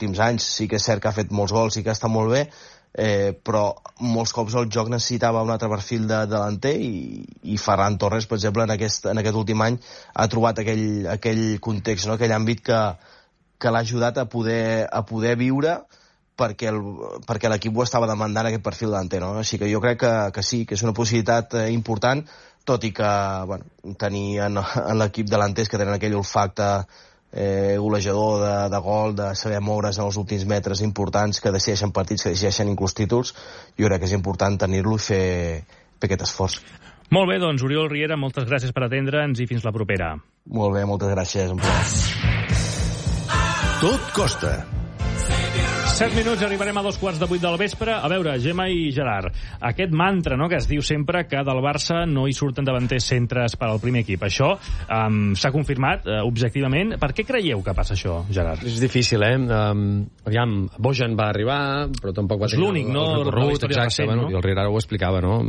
últims anys. Sí que és cert que ha fet molts gols i que està molt bé, però molts cops el joc necessitava un altre perfil de delanter i Ferran Torres, per exemple, en aquest últim any ha trobat aquell context, no? Aquell àmbit que l'ha ajudat a poder viure perquè l'equip ho estava demandant, aquest perfil delanter, no? Així que jo crec que sí, que és una possibilitat important, tot i que tenir en l'equip delanters que tenen aquell olfacte golejador de gol, de saber moure's en els últims metres importants, que decideixen partits, que decideixen inclús títols, jo crec que és important tenir-lo i fer aquest esforç. Molt bé, doncs, Oriol Riera, moltes gràcies per atendre'ns i fins la propera. Molt bé, moltes gràcies. Un plaer. Tot costa. 7 minuts, arribarem a 7:45 del vespre. A veure, Gemma i Gerard, aquest mantra, no?, que es diu sempre que del Barça no hi surten davanters centres per al primer equip. Això s'ha confirmat objectivament. Per què creieu que passa això, Gerard? És difícil, Aviam, Bojan va arribar, però tampoc va tenir l'únic, no? El recorregut, exacte, no? I el Riera ho explicava, no?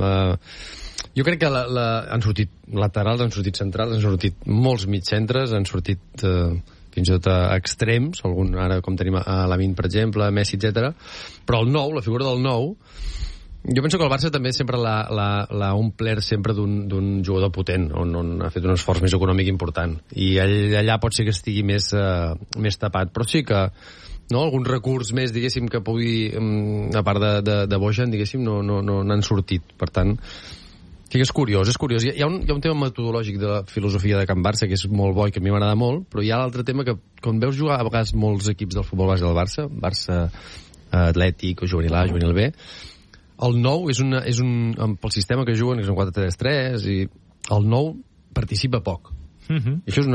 Jo crec que han sortit laterals, han sortit centrals, han sortit molts mitjcentres, han sortit fins i tot a extrems, algun ara com tenim a Lamine, per exemple, Messi, etc. Però el nou, la figura del nou, jo penso que el Barça també sempre l'ha omplert sempre d'un jugador potent, on ha fet un esforç més econòmic important. I allà pot ser que estigui més tapat. Però sí que algun recurs més, diguéssim, que pugui, a part de Bojan, diguéssim, no n'han sortit. Per tant, sí que és curiós. Hi ha un tema metodològic de la filosofia de Can Barça que és molt bo i que a mi m'agrada molt, però hi ha l'altre tema que, quan veus jugar a vegades molts equips del futbol base del Barça Atlètic o Juvenil A, Juvenil B, el nou és pel sistema que juguen, que és un 4-3-3, i el nou participa poc. I això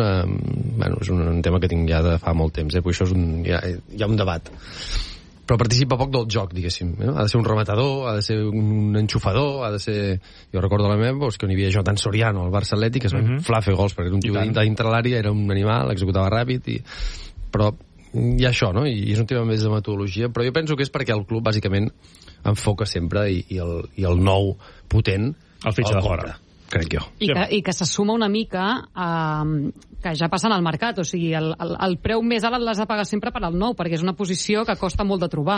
és un tema que tinc ja de fa molt temps, perquè això hi ha un debat. Però participa poc del joc, diguéssim. Ha de ser un rematador, ha de ser un enxufador, ha de ser... Jo recordo a la meva que on hi havia Jotan Soriano, al Barça Atlètic, que es va inflar a fer gols, perquè era un tio dintre l'àrea, era un animal, executava ràpid, però hi ha això, no? I és un tema més de metodologia, però jo penso que és perquè el club, bàsicament, enfoca sempre i el nou potent el fitxa de fora, crec jo. I que se suma una mica que ja passa en el mercat, o sigui, el preu més alt l'has de pagar sempre per al nou, perquè és una posició que costa molt de trobar.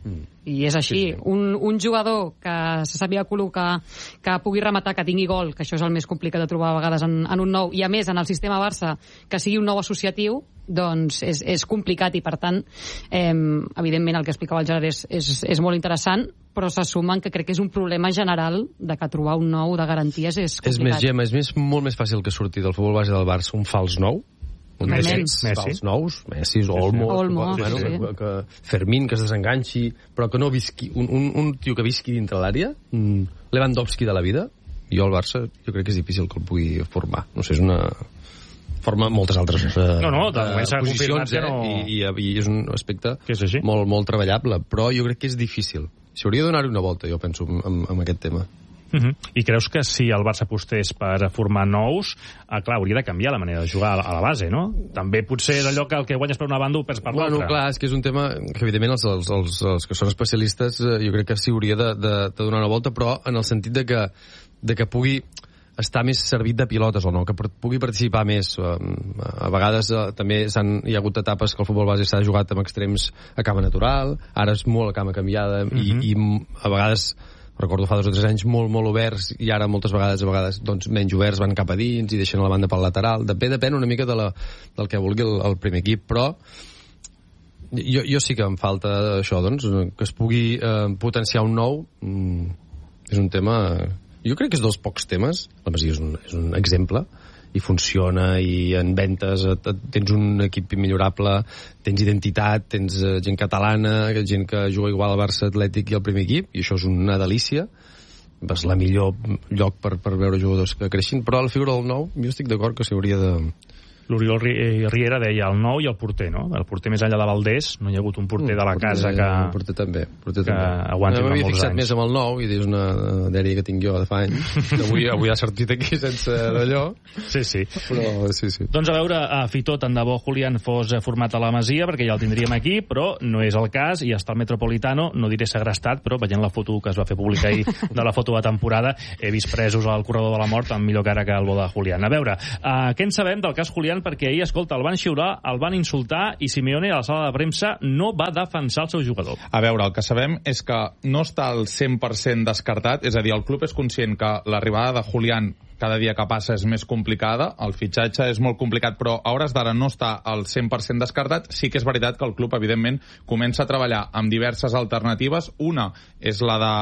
I és així. Sí. Un jugador que se sabia col·locar, que pugui rematar, que tingui gol, que això és el més complicat de trobar a vegades en un nou, i a més en el sistema Barça que sigui un nou associatiu, doncs és complicat, i per tant evidentment el que explicava el Gerard és molt interessant, però se sumen que crec que és un problema general de que trobar un nou de garanties és complicat. És més, Gemma, molt més fàcil que sortir del futbol base del Barça un fals nou, un fals nous, Messi, Olmo, Fermín, que es desenganxi, però que no visqui, un tio que visqui dintre l'àrea, Lewandowski de la vida, jo al Barça jo crec que és difícil que el pugui formar. No sé, és una forma moltes altres posicions, i és un aspecte molt treballable, però jo crec que és difícil. S'hauria de donar-hi una volta, jo penso, amb aquest tema. I creus que si el Barça apostés per formar nous, clar, hauria de canviar la manera de jugar a la base, no? També potser d'allò que el que guanyes per una banda ho perds per l'altra. Bueno, clar, és que és un tema que evidentment els que són especialistes jo crec que s'hi hauria de donar una volta, però en el sentit de que pugui estar més servit de pilotes o no, que pugui participar més. A vegades també hi ha hagut etapes que el futbol base s'ha jugat amb extrems a cama natural, ara és molt a cama canviada, i a vegades, recordo fa 2 o 3 anys, molt oberts, i ara moltes vegades doncs, menys oberts, van cap a dins i deixen la banda pel lateral. Depèn una mica del que vulgui el primer equip, però jo sí que em falta això, doncs, que es pugui potenciar un nou. És un tema... Jo crec que és dels pocs temes, la Masia és un exemple, i funciona, i en ventes tens un equip immillorable, tens identitat, tens gent catalana, gent que juga igual al Barça Atlètic i al primer equip, i això és una delícia. És la millor lloc per veure jugadors que creixin, però la figura del nou, jo estic d'acord que s'hauria de... L'Oriol Riera deia el nou i el porter, no? El porter més enllà de Valdés, no hi ha hagut un porter de la casa que... El porter també. Aguanti molts anys. M'havia fixat més amb el nou, i és una dèria que tinc jo de fa anys, que avui ha sortit aquí sense d'allò. Sí. Però sí. Doncs a veure, Fitó, tant de bo Julián fos format a la Masia, perquè ja el tindríem aquí, però no és el cas, i està al Metropolitano, no diré segrestat, però veient la foto que es va fer pública ahir de la foto de temporada, he vist presos al corredor de la mort amb millor cara que el bo de Julián. A veure, què en sabem del cas Julián Julián, perquè ahir, escolta, el van xiular, el van insultar i Simeone a la sala de premsa no va defensar el seu jugador. A veure, el que sabem és que no està al 100% descartat, és a dir, el club és conscient que l'arribada de Julián cada dia que passa és més complicada, el fitxatge és molt complicat, però a hores d'ara no està al 100% descartat. Sí que és veritat que el club, evidentment, comença a treballar amb diverses alternatives. Una és la de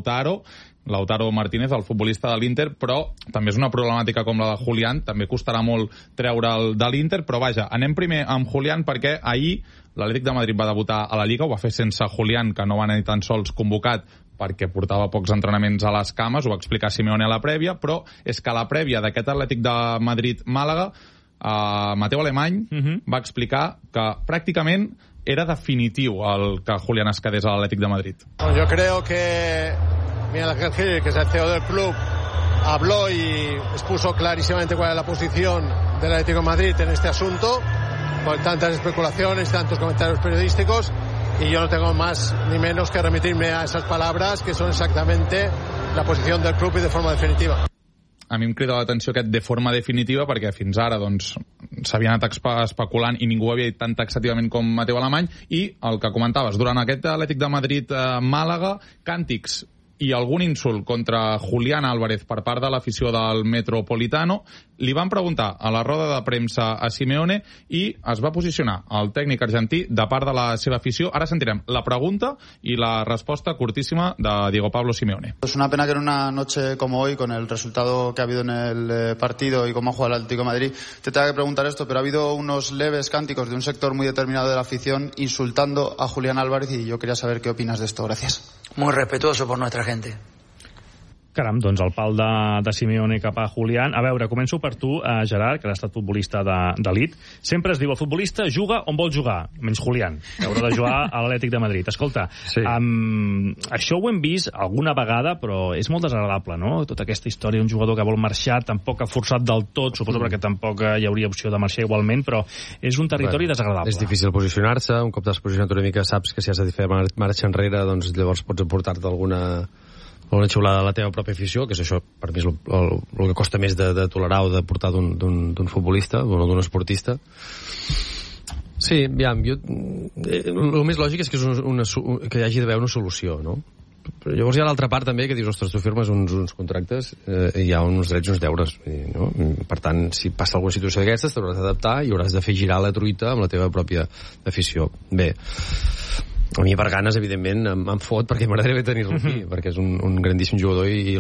Lautaro Martínez, el futbolista de l'Inter, però també és una problemàtica com la de Julián, també costarà molt treure'l de l'Inter, però vaja, anem primer amb Julián perquè ahir l'Atlètic de Madrid va debutar a la Lliga, ho va fer sense Julián, que no va anar ni tan sols convocat perquè portava pocs entrenaments a les cames, ho va explicar Simeone a la prèvia, però és que a la prèvia d'aquest Atlètic de Madrid-Màlaga, Mateu Alemany va explicar que pràcticament era definitiu el que Julián es quedés a l'Atlètic de Madrid. Yo creo que Miguel Ángel Gil, que es el CEO del club, habló y expuso clarísimamente cuál es la posición del Atlético de Madrid en este asunto, con tantas especulaciones, tantos comentarios periodísticos, y yo no tengo más ni menos que remitirme a esas palabras, que son exactamente la posición del club y de forma definitiva. A mi em crida l'atenció aquest de forma definitiva perquè fins ara doncs, s'havia anat especulant i ningú havia dit tan taxativament com Mateu Alemany, i el que comentaves, durant aquest Atlètic de Madrid-Màlaga, càntics i algun insult contra Julián Álvarez per part de l'afició del Metropolitano. Li van preguntar a la roda de premsa a Simeone i es va posicionar el tècnic argentí de part de la seva afició. Ara sentirem la pregunta i la resposta curtíssima de Diego Pablo Simeone. Es una pena que en una noche como hoy, con el resultado que ha habido en el partido y cómo ha jugado el Atlético de Madrid, te tenga que preguntar esto, pero ha habido unos leves cánticos de un sector muy determinado de la afición insultando a Julián Álvarez y yo quería saber qué opinas de esto. Gracias. Muy respetuoso por nuestra gente. Caram, doncs el pal de Simeone cap a Julián. A veure, començo per tu, Gerard, que has estat futbolista d'elit. Sempre es diu, el futbolista juga on vol jugar, menys Julián, que haurà de jugar a l'Atlètic de Madrid. Escolta, sí. Això ho hem vist alguna vegada, però és molt desagradable, no? Tota aquesta història d'un jugador que vol marxar, tampoc ha forçat del tot, suposo perquè tampoc hi hauria opció de marxar igualment, però és un territori desagradable. És difícil posicionar-se, un cop t'has posicionat una mica saps que si has de fer marxa enrere, doncs llavors pots aportar-te alguna xiulada de la teva pròpia afició, que és això, per mi és el que costa més de tolerar o de portar d'un futbolista o d'un esportista. Sí, aviam, el més lògic és que hi hagi d'haver una solució, no? Però llavors hi ha l'altra part també que dius, ostres, tu firmes uns contractes i hi ha uns drets i uns deures, no? Per tant, si passa alguna situació d'aquestes t'hauràs d'adaptar i hauràs de fer girar la truita amb la teva pròpia afició. Bé, a mi per ganes, evidentment, em fot perquè m'agradaria tenir-lo aquí, perquè és un grandíssim jugador i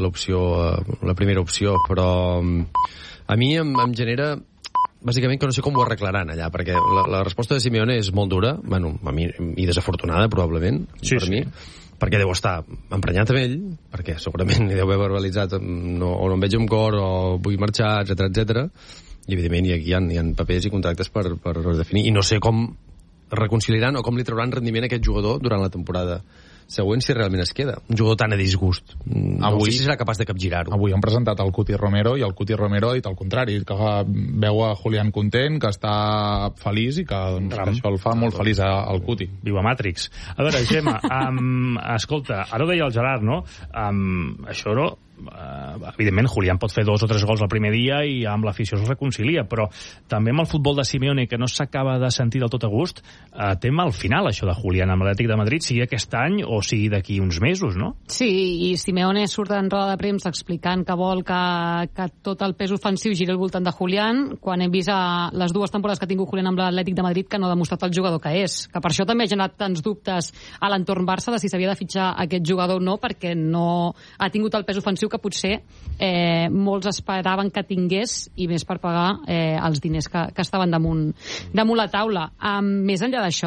la primera opció, però a mi em genera bàsicament que no sé com ho arreglaran allà, perquè la resposta de Simeone és molt dura, bueno, a mi, i desafortunada probablement, sí, per mi, perquè deu estar emprenyat amb ell, perquè segurament li deu haver verbalitzat o no em veig amb cor o vull marxar, etc. I evidentment aquí hi ha papers i contractes per definir, i no sé com reconciliaran o com li trauran rendiment a aquest jugador durant la temporada següent, si realment es queda. Un jugador tan a disgust. No sé si serà capaç de capgirar-ho. Avui han presentat el Cuti Romero i el Cuti Romero ha dit el contrari, que veu a Julián content, que està feliç i que, doncs, que això el fa molt feliç al Cuti. Viu a Matrix. A veure, Gemma, escolta, ara ho deia el Gerard, no? Això no... evidentment Julián pot fer 2 o 3 gols el primer dia i amb l'afició es reconcilia, però també amb el futbol de Simeone, que no s'acaba de sentir del tot a gust, té mal final això de Julián amb l'Atlètic de Madrid, sigui aquest any o sigui d'aquí uns mesos, no? Sí, i Simeone surt en roda de premsa explicant que vol que tot el pes ofensiu giri al voltant de Julián, quan hem vist les 2 temporades que ha tingut Julián amb l'Atlètic de Madrid que no ha demostrat el jugador que és, que per això també ha generat tants dubtes a l'entorn Barça de si s'havia de fitxar aquest jugador o no, perquè no ha tingut el pes ofensiu que potser molts esperaven que tingués, i més per pagar els diners que estaven damunt la taula. Més enllà d'això,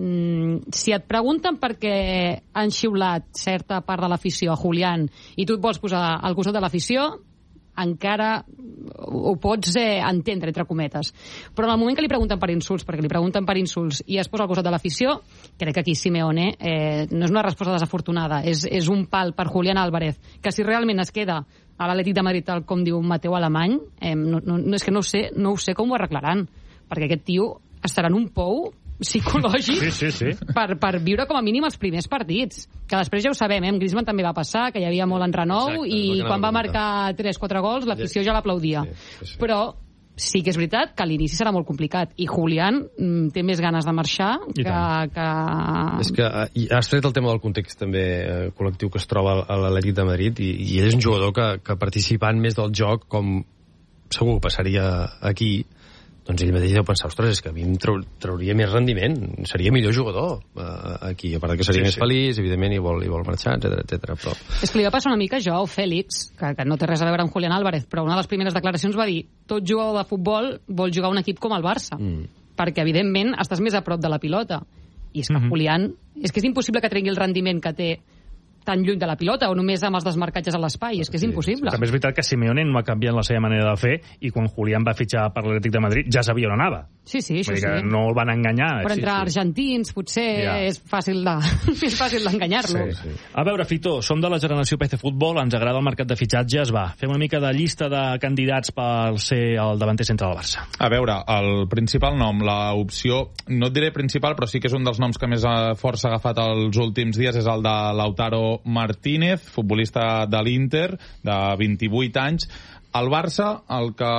si et pregunten per què han xiulat certa part de l'afició a Julián i tu et vols posar al costat de l'afició, encara ho pots entendre, entre cometes. Però en el moment que li pregunten per insults, perquè li pregunten per insults i es posa al costat de l'afició, crec que aquí Simeone no és una resposta desafortunada, és un pal per Julián Álvarez, que si realment es queda a l'Atlètic de Madrid, tal com diu Mateu Alemany, és que no ho sé com ho arreglaran, perquè aquest tio estarà en un pou psicològic per viure com a mínim els primers partits, que després ja ho sabem, amb Griezmann també va passar, que hi havia molt enrenou. Exacte, i quan va marcar 3-4 gols l'afició ja l'aplaudia, però sí que és veritat que a l'inici serà molt complicat, i Julián té més ganes de marxar que... És que has tret el tema del context també col·lectiu que es troba a l'Atlètic de Madrid, i ell és un jugador que participant més del joc, com segur que passaria aquí, doncs ell mateix deu pensar, ostres, és que a mi em trauria més rendiment, seria millor jugador aquí, a part que seria més feliç, evidentment, i vol marxar, etc. Però... És que li va passar una mica a Joao Félix, que no té res a veure amb Julián Álvarez, però una de les primeres declaracions va dir: tot jugador de futbol vol jugar a un equip com el Barça, perquè evidentment estàs més a prop de la pilota, i és que Julián, és que és impossible que trengui el rendiment que té tan lluny de la pilota, o només amb els desmarcatges a l'espai, és que és impossible. També és veritat que Simeone no ha canviat la seva manera de fer, i quan Julián va fitxar per l'Atlètic de Madrid ja sabia on anava. Sí, això sí. No el van enganyar. Però entre argentins potser és fàcil d'enganyar-lo. Sí. A veure, Fito, som de la generació PC Futbol, ens agrada el mercat de fitxatges, fem una mica de llista de candidats per ser el davanter centre del Barça. A veure, el principal nom, l'opció, no et diré principal, però sí que és un dels noms que més força ha agafat els últims dies, és el de Lautaro Martínez, futbolista de l'Inter, de 28 anys. El Barça el que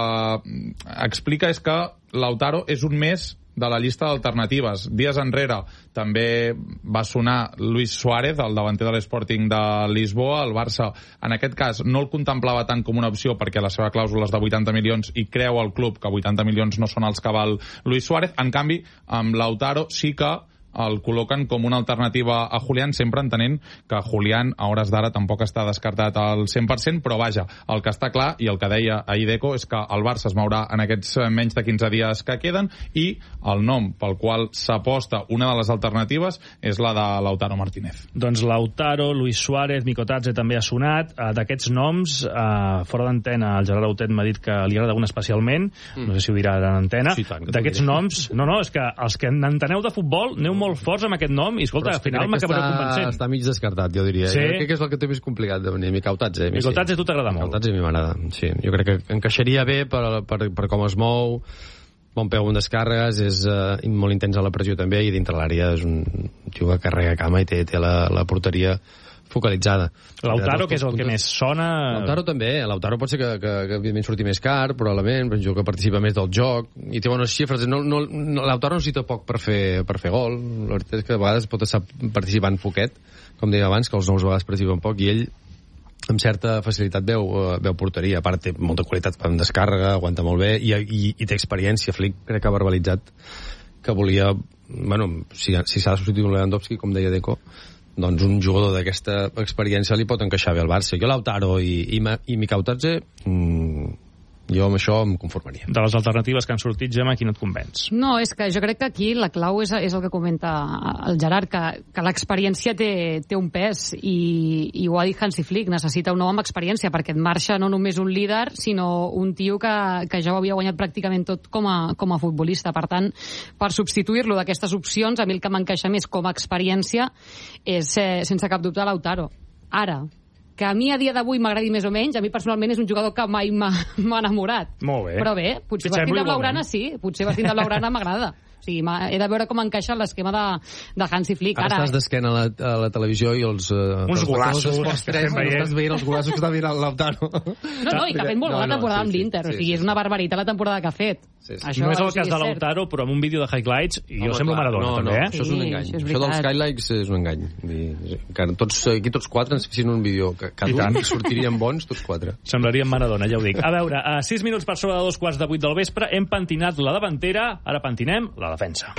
explica és que Lautaro és un més de la llista d'alternatives. Dies enrere també va sonar Luis Suárez, el davanter de l'Sporting de Lisboa. El Barça, en aquest cas, no el contemplava tant com una opció perquè la seva clàusula és de 80 milions i creu el club que 80 milions no són els que val Luis Suárez. En canvi, amb Lautaro sí que el col·loquen com una alternativa a Julián, sempre entenent que Julián a hores d'ara tampoc està descartat al 100%, però vaja, el que està clar, i el que deia ahir Deco, és que el Barça es mourà en aquests menys de 15 dies que queden, i el nom pel qual s'aposta, una de les alternatives, és la de Lautaro Martínez. Doncs Lautaro, Luis Suárez, Mikotadze també ha sonat. D'aquests noms, fora d'antena, el Gerard Autet m'ha dit que li agrada un especialment, no sé si ho dirà en antena. Sí, d'aquests noms, és que els que n'enteneu de futbol, aneu molt forts amb aquest nom, i escolta, al final m'acabaré convencent. Està mig descartat, jo diria. Sí? Jo crec que és el que té més complicat de venir. Mikotadze. Mikotadze a tu t'agrada molt. Mikotadze a mi m'agrada, sí. Jo crec que encaixaria bé per com es mou, bon peu en descàrregues, és molt intens a la pressió també, i dintre l'àrea és un tio que carrega cama i té la porteria focalitzada. Lautaro, que és el que més sona... Lautaro també. Lautaro pot ser que evidentment surti més car, probablement, però un jugador que participa més del joc i té bones xifres. Lautaro necessita poc per fer gol. La veritat és que de vegades pot estar participant poquet, com deia abans, que els nous a vegades participen poc, i ell amb certa facilitat veu porteria. A part, té molta qualitat en descàrrega, aguanta molt bé, i té experiència. Flick crec que ha verbalitzat que volia... si s'ha de substituir Lewandowski, com deia Deco, doncs un jugador d'aquesta experiència li pot encaixar bé al Barça. Jo Lautaro i Mikotadze, jo amb això em conformaria. De les alternatives que han sortit, Gemma, qui no et convenç? No, és que jo crec que aquí la clau és el que comenta el Gerard, que l'experiència té un pes, i ho ha dit Hansi Flick, necessita un nou amb experiència, perquè et marxa no només un líder, sinó un tio que ja ho havia guanyat pràcticament tot com a futbolista. Per tant, per substituir-lo d'aquestes opcions, a mi el que m'encaixa més com a experiència és, sense cap dubte, Lautaro. Ara, que a mi a dia d'avui m'agradi més o menys, a mi personalment és un jugador que mai m'ha enamorat. Molt bé. Però bé, potser vestit de blaugrana sí, potser vestit de blaugrana m'agrada. O sigui, he de veure com encaixa l'esquema de Hansi Flick. Ara estàs d'esquena a la televisió i els... uns golazos que estem veient. Estàs veient els golazos que està veient el Lautaro. No, i que ha fet molt bona temporada amb l'Inter. O sigui, és una barbaritat la temporada que ha fet. No és el cas de Lautaro, però amb un vídeo de highlights, i jo semblo Maradona, també, eh? Això és un engany. Això dels highlights és un engany. Aquí tots quatre ens fessin un vídeo que cada un sortirien bons, tots quatre. Semblarien Maradona, ja ho dic. A veure, a 6 minuts per sobre de 2:15 del vespre, hem pentinat la davantera, ara pentinem la defensa.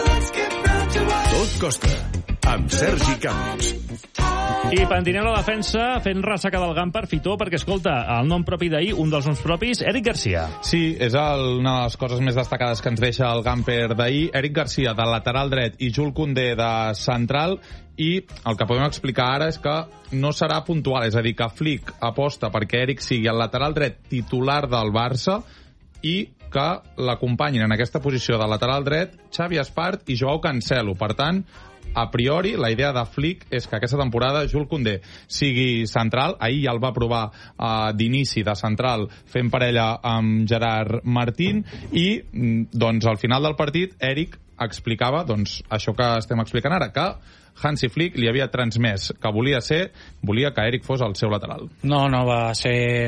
Tot costa, amb Sergi Camps. I pentinem la defensa fent ressaca del Gamper, Fitó, perquè, escolta, el nom propi d'ahir, un dels noms propis, Eric Garcia. Sí, és una de les coses més destacades que ens deixa el Gamper d'ahir. Eric Garcia, de lateral dret, i Jules Koundé, de central, i el que podem explicar ara és que no serà puntual, és a dir, que Flick aposta perquè Eric sigui el lateral dret titular del Barça i que l'acompanyin en aquesta posició de lateral dret Xavi Espart i Joao Cancelo. Per tant, a priori, la idea de Flick és que aquesta temporada Jules Koundé sigui central. Ahir ja el va provar d'inici de central fent parella amb Gerard Martín i doncs al final del partit Eric explicava això que estem explicant ara, que Hansi Flick li havia transmès que volia que Eric fos el seu lateral. No va ser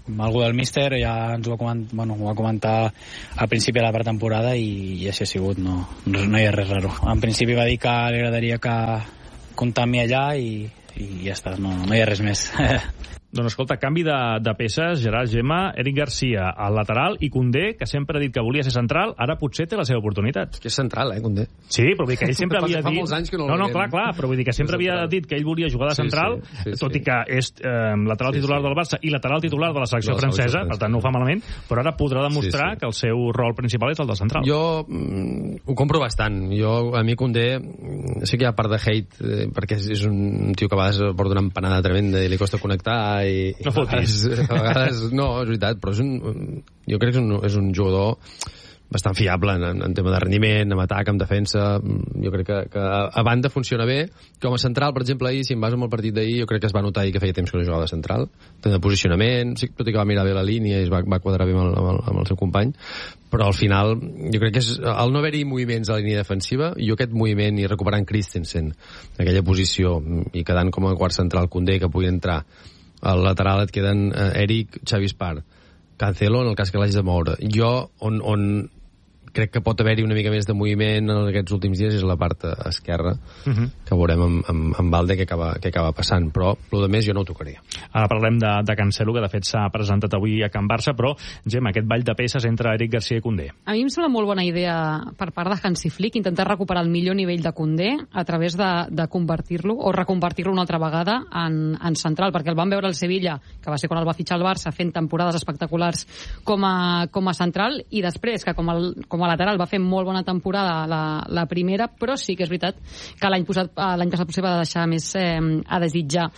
Algú del míster ja ens ho va comentar al principi de la pretemporada i així ha sigut, no hi ha res raro. En principi va dir que li agradaria comptar amb mi allà i ja està, no hi ha res més. Doncs escolta, canvi de peces, Gerard, Gemma, Eric Garcia al lateral i Koundé, que sempre ha dit que volia ser central, ara potser té la seva oportunitat. Que és central, Koundé. Sí, però vull dir que ell sempre havia dit... Fa molts anys que no No, clar, però vull dir que sempre havia dit que ell volia jugar de central, tot i que és lateral titular del Barça i lateral titular de la selecció francesa, per tant no ho fa malament, però ara podrà demostrar que el seu rol principal és el de central. Jo ho compro bastant. A mi Koundé, sí que hi ha part de hate, perquè és un tio que a vegades porta una empanada tremenda i li costa connectar i no fotis. A vegades no, és veritat, però jo crec que és un jugador bastant fiable en tema de rendiment, en atac, en defensa. Jo crec que a banda funciona bé. Com a central, per exemple, ahir, si em vas amb el partit d'ahir, jo crec que es va notar ahir que feia temps que no jugava de central, de posicionament, sí, tot i que va mirar bé la línia i es va quadrar bé amb el seu company, però al final jo crec que és el no haver-hi moviments a la línia defensiva, jo aquest moviment i recuperant Christensen en aquella posició i quedant com a quart central Koundé, que pugui entrar al lateral, et queden Eric, Xavi Espart, Cancelo en el cas que l'hagis de moure. Jo on crec que pot haver-hi una mica més de moviment en aquests últims dies és la part esquerra, que veurem amb Balde què acaba passant, però el de més jo no ho tocaria. Ara parlem de Cancelo, que de fet s'ha presentat avui a Can Barça, però Gemma, aquest ball de peces entre Eric Garcia i Koundé. A mi em sembla molt bona idea per part de Hansi Flick intentar recuperar el millor nivell de Koundé a través de convertir-lo o reconvertir-lo una altra vegada en central, perquè el vam veure al Sevilla, que va ser quan el va fitxar el Barça, fent temporades espectaculars com a central, i després que com a lateral va fer molt bona temporada la primera, però sí que és veritat que l'any passat potser va deixar més a desitjar.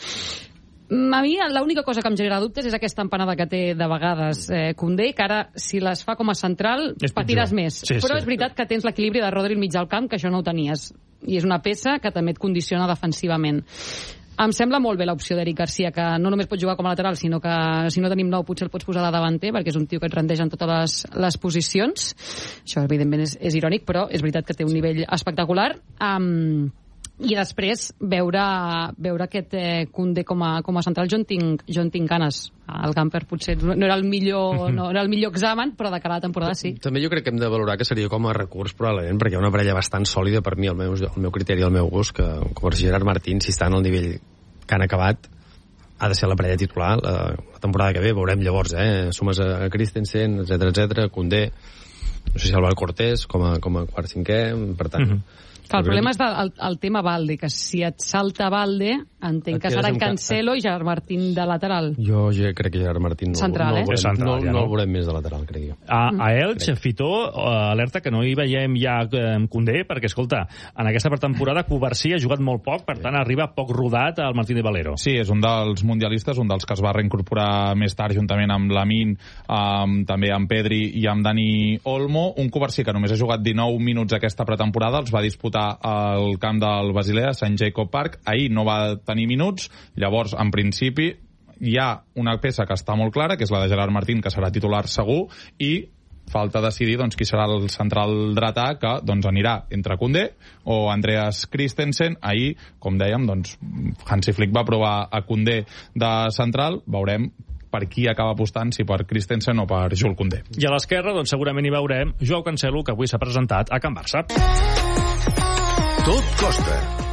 A mi l'única cosa que em genera dubtes és aquesta empanada que té de vegades Koundé, que ara si les fa com a central patiràs més, però és veritat que tens l'equilibri de Rodri al mig del camp, que això no ho tenies, i és una peça que també et condiciona defensivament. Em sembla molt bé l'opció d'Eric Garcia, que no només pot jugar com a lateral, sinó que si no tenim nou potser el pots posar de davanter, perquè és un tio que et rendeix en totes les posicions. Això evidentment és irònic, però és veritat que té un nivell espectacular. I després veure aquest Koundé com a central, jo en tinc ganes. El Gamper potser no era el millor examen, però de cara a la temporada sí. També jo crec que hem de valorar que seria com a recurs probablement, perquè hi ha una parella bastant sòlida per mi, el meu criteri, el meu gust, que com per Gerard Martín, si està en el nivell que han acabat, ha de ser la parella titular la temporada que ve, veurem llavors, sumes a Christensen, etc, Koundé, no sé si Álvaro Cortés com a quart cinquè, per tant... El problema és el tema Balde, que si et salta Balde, entenc que serà Cancelo i Gerard Martín de lateral. Jo crec que Gerard Martín central, no el veurem més de lateral, crec jo. A Elx, Fitó, alerta que no hi veiem ja Koundé, perquè, escolta, en aquesta pretemporada Cubarsí ha jugat molt poc, per tant arriba poc rodat al Martín de Valero. Sí, és un dels mundialistes, un dels que es va reincorporar més tard juntament amb Lamine, també amb Pedri i amb Dani Olmo. Un Cubarsí que només ha jugat 19 minuts aquesta pretemporada, els va disputar al camp del Basilea, St. Jacob Park. Ahir no va tenir minuts, llavors, en principi, hi ha una peça que està molt clara, que és la de Gerard Martín, que serà titular segur, i falta decidir qui serà el central dretà, que anirà entre Koundé o Andreas Christensen. Ahir, com dèiem, Hansi Flick va provar a Koundé de central, veurem per qui acaba apostant, si per Christensen o per Jules Koundé. I a l'esquerra, segurament hi veurem Joao Cancelo, que avui s'ha presentat a Can Barça. Tot costa.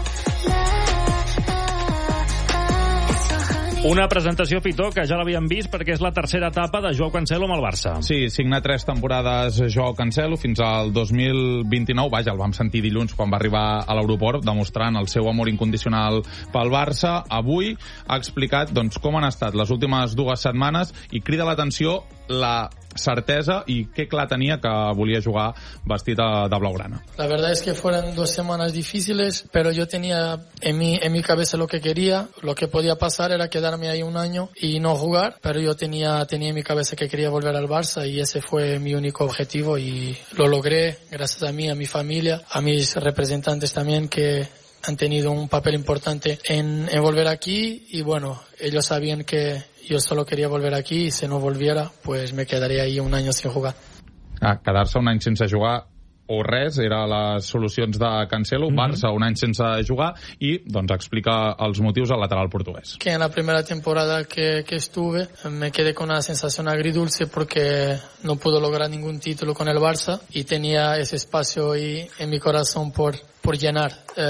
Una presentació, Fitó, que ja l'havíem vist perquè és la tercera etapa de Joao Cancelo amb el Barça. Sí, signa 3 temporades Joao Cancelo fins al 2029. Vaja, el vam sentir dilluns quan va arribar a l'aeroport demostrant el seu amor incondicional pel Barça. Avui ha explicat com han estat les últimes 2 setmanes i crida l'atenció la certeza y qué clar tenía que volía jugar vestit de blaugrana. La verdad es que fueron 2 semanas difíciles, pero yo tenía en mi cabeza lo que quería. Lo que podía pasar era quedarme ahí un año y no jugar, pero yo tenía en mi cabeza que quería volver al Barça y ese fue mi único objetivo y lo logré gracias a mí, a mi familia, a mis representantes también que han tenido un papel importante en volver aquí y bueno, ellos sabían que yo solo quería volver aquí y si no volviera, pues me quedaría ahí un año sin jugar. Quedar-se un any sense jugar o res, era les solucions de Cancelo, Barça un any sense jugar, i doncs explica els motius al lateral portuguès. Que en la primera temporada que estuve me quedé con una sensación agridulce porque no pudo lograr ningún título con el Barça y tenía ese espacio ahí en mi corazón por llenar.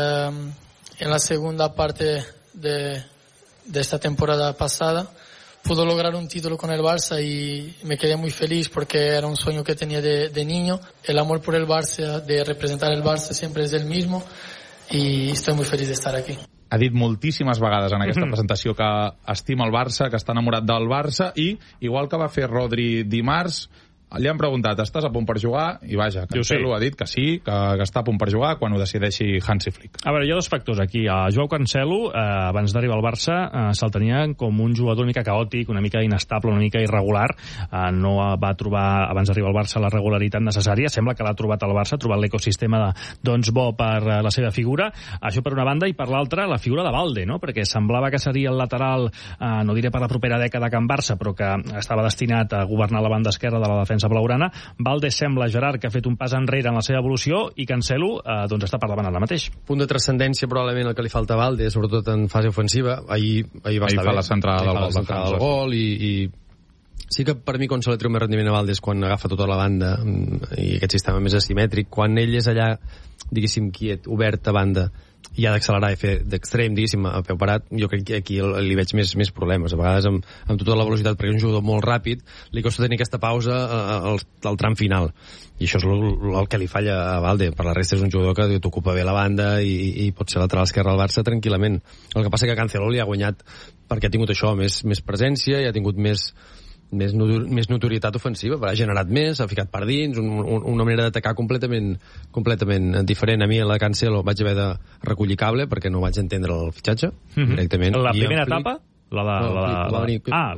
En la segunda parte de esta temporada pasada pudo lograr un título con el Barça y me quedé muy feliz porque era un sueño que tenía de niño. El amor por el Barça, de representar el Barça, siempre es el mismo y estoy muy feliz de estar aquí. Ha dit moltíssimes vegades en aquesta presentació que estima el Barça, que està enamorat del Barça, i, igual que va fer Rodri dimarts, li han preguntat, estàs a punt per jugar? I vaja, Cancelo ha dit que sí, que està a punt per jugar quan ho decideixi Hansi Flick. A veure, hi ha dos factors aquí. Joao Cancelo, abans d'arribar al Barça, se'l tenia com un jugador una mica caòtic, una mica inestable, una mica irregular. No va trobar, abans d'arribar al Barça, la regularitat necessària. Sembla que l'ha trobat al Barça, ha trobat l'ecosistema bo per la seva figura. Això per una banda, i per l'altra, la figura de Balde, no? Perquè semblava que seria el lateral, no diré per la propera dècada Can Barça, però que estava destinat a governar la banda esquerra de la defensa blaugrana. Balde sembla, Gerard, que ha fet un pas enrere en la seva evolució i Cancelo doncs està per davant ara mateix. Punt de transcendència probablement el que li falta a Balde, sobretot en fase ofensiva. Ahir va estar bé. La centrada del gol i sí que per mi quan se li treu més rendiment a Balde és quan agafa tota la banda i aquest sistema més asimètric, quan ell és allà, diguéssim, quiet, obert a banda i ha d'accelerar i fer d'extrem, diguéssim, a peu parat, jo crec que aquí li veig més problemes. A vegades amb tota la velocitat, perquè és un jugador molt ràpid, li costa tenir aquesta pausa al tram final. I això és el que li falla a Balde. Per la resta és un jugador que t'ocupa bé la banda i pot ser lateral esquerre al Barça tranquil·lament. El que passa que Cancelo li ha guanyat perquè ha tingut això, més presència i ha tingut més notorietat ofensiva, ha generat més, ha ficat per dins, una manera d'atacar completament diferent. A mi a la Cancelo vaig haver de recollir cable perquè no vaig entendre el fitxatge directament. La primera etapa? Ara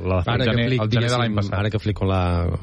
que Flick també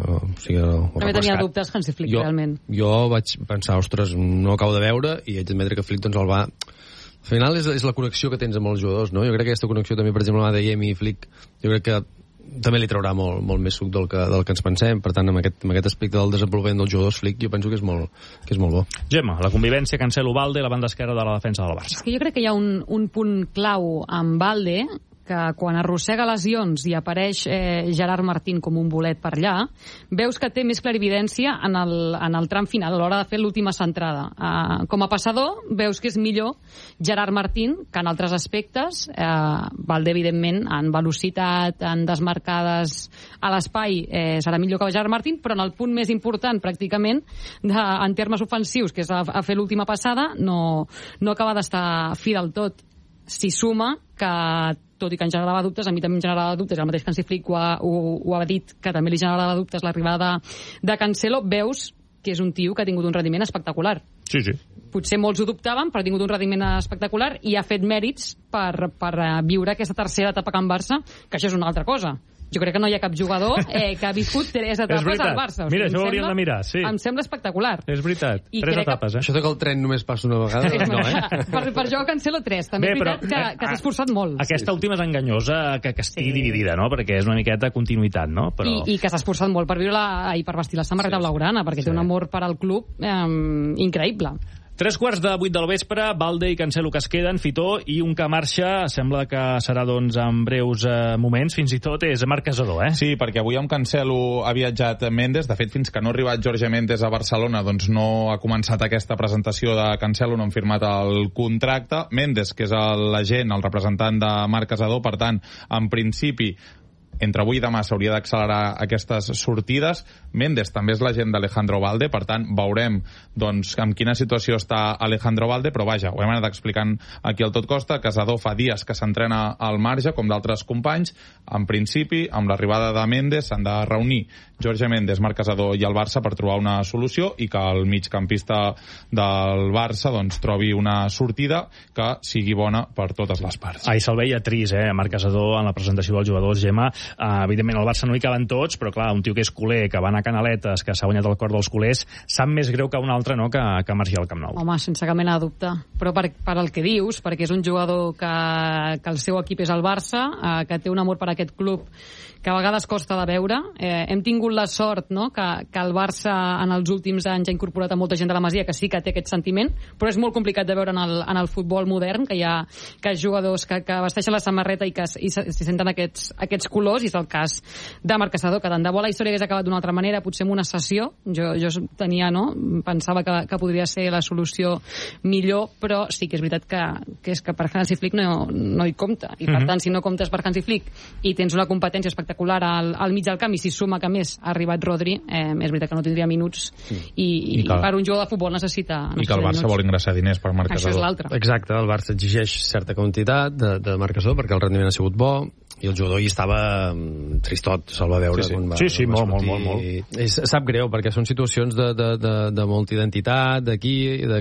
tenia dubtes Hansi Flick, realment. Jo vaig pensar, ostres, no acabo de veure, i haig d'admetre que Flick doncs el va... Al final és la connexió que tens amb els jugadors, no? Jo crec que aquesta connexió també, per exemple, amb ADM i Flick, jo crec que també li traurà molt més suc del que ens pensem. Per tant, amb aquest aspecte del desenvolupament dels jugadors Flick, jo penso que és molt bo. Gemma, la convivència Cancelo-Balde, la banda esquerra de la defensa del Barça. És que jo crec que hi ha un punt clau amb Balde, que quan arrossega lesions i apareix Gerard Martín com un bolet per allà, veus que té més clarividència en el tram final, a l'hora de fer l'última centrada. Com a passador, veus que és millor Gerard Martín que en altres aspectes. Balde, evidentment, en velocitat, en desmarcades a l'espai, serà millor que Gerard Martín, però en el punt més important, pràcticament, en termes ofensius, que és a fer l'última passada, no acaba d'estar fi del tot. S'hi suma que, tot i que en generava dubtes, a mi també em generava dubtes, el mateix que Hansi Flick ho ha dit, que també li generava dubtes l'arribada de Cancelo, veus que és un tio que ha tingut un rendiment espectacular. Sí. Potser molts ho dubtaven, però ha tingut un rendiment espectacular i ha fet mèrits per viure aquesta tercera etapa a Can Barça, que això és una altra cosa. Jo crec que no hi ha cap jugador que ha viscut 3 etapes al Barça. Mira, això ho hauríem de mirar, sí. Em sembla espectacular. És veritat, 3 etapes, Això que el tren només passa una vegada, no, Per jo Cancelo 3, també és veritat que s'ha esforçat molt. Aquesta última és enganyosa, que estigui dividida, no? Perquè és una miqueta continuïtat, no? I que s'ha esforçat molt per per vestir la samarreta blaugrana, perquè té un amor per al club increïble. 7:45 del vespre, Balde i Cancelo que es queden, Fitó, i un que marxa, sembla que serà doncs en breus moments, fins i tot és Marc Casador, Sí, perquè avui amb Cancelo ha viatjat Méndez, de fet fins que no ha arribat Jorge Méndez a Barcelona doncs no ha començat aquesta presentació de Cancelo, no han firmat el contracte. Méndez, que és l'agent, el representant de Marc Casador, per tant, en principi entre avui i demà s'hauria d'accelerar aquestes sortides. Méndez també és l'agent d'Alejandro Balde, per tant veurem doncs en quina situació està Alejandro Balde, però vaja, ho hem anat explicant aquí al Tot Costa. Casador fa dies que s'entrena al marge, com d'altres companys. En principi, amb l'arribada de Méndez s'han de reunir Jorge Méndez, Marc Casador i el Barça per trobar una solució i que el migcampista del Barça doncs trobi una sortida que sigui bona per totes les parts. Se'l veia trist, Marc Casador, en la presentació dels jugadors, Gemma. Evidentment, al Barça no hi caben tots, però clar, un tio que és culer, que va anar a Canaletes, que s'ha guanyat el cor dels culers, sap més greu que un altre, no?, que marxi al Camp Nou. Home, sense cap mena de dubte. Però per el que dius, perquè és un jugador que el seu equip és el Barça, que té un amor per aquest club que a vegades costa de veure. Hem tingut la sort, no?, que el Barça en els últims anys ha incorporat a molta gent de la Masia que sí que té aquest sentiment, però és molt complicat de veure en el futbol modern, que hi ha jugadors que vesteixen la samarreta i que s'hi senten aquests colors, i és el cas de Marc Caçador, que tant de bo la història hagués acabat d'una altra manera, potser amb una cessió. Jo tenia, no?, pensava que podria ser la solució millor, però sí que és veritat que és que per Hansi Flick no hi compta, i per tant, si no comptes per Hansi Flick i tens una competència espectacular al mig del camp, i si suma que a més ha arribat Rodri, és veritat que no tindria minuts, i per un jugador de futbol necessita i que el Barça vol ingressar diners per Marc Caçador. Això és l'altre. Exacte, el Barça exigeix certa quantitat de Marc Caçador perquè el rendiment ha sigut bo, i el jugador hi estava tristot, se'l va veure. Sí, molt. Sap greu, perquè són situacions de molta identitat, d'aquí,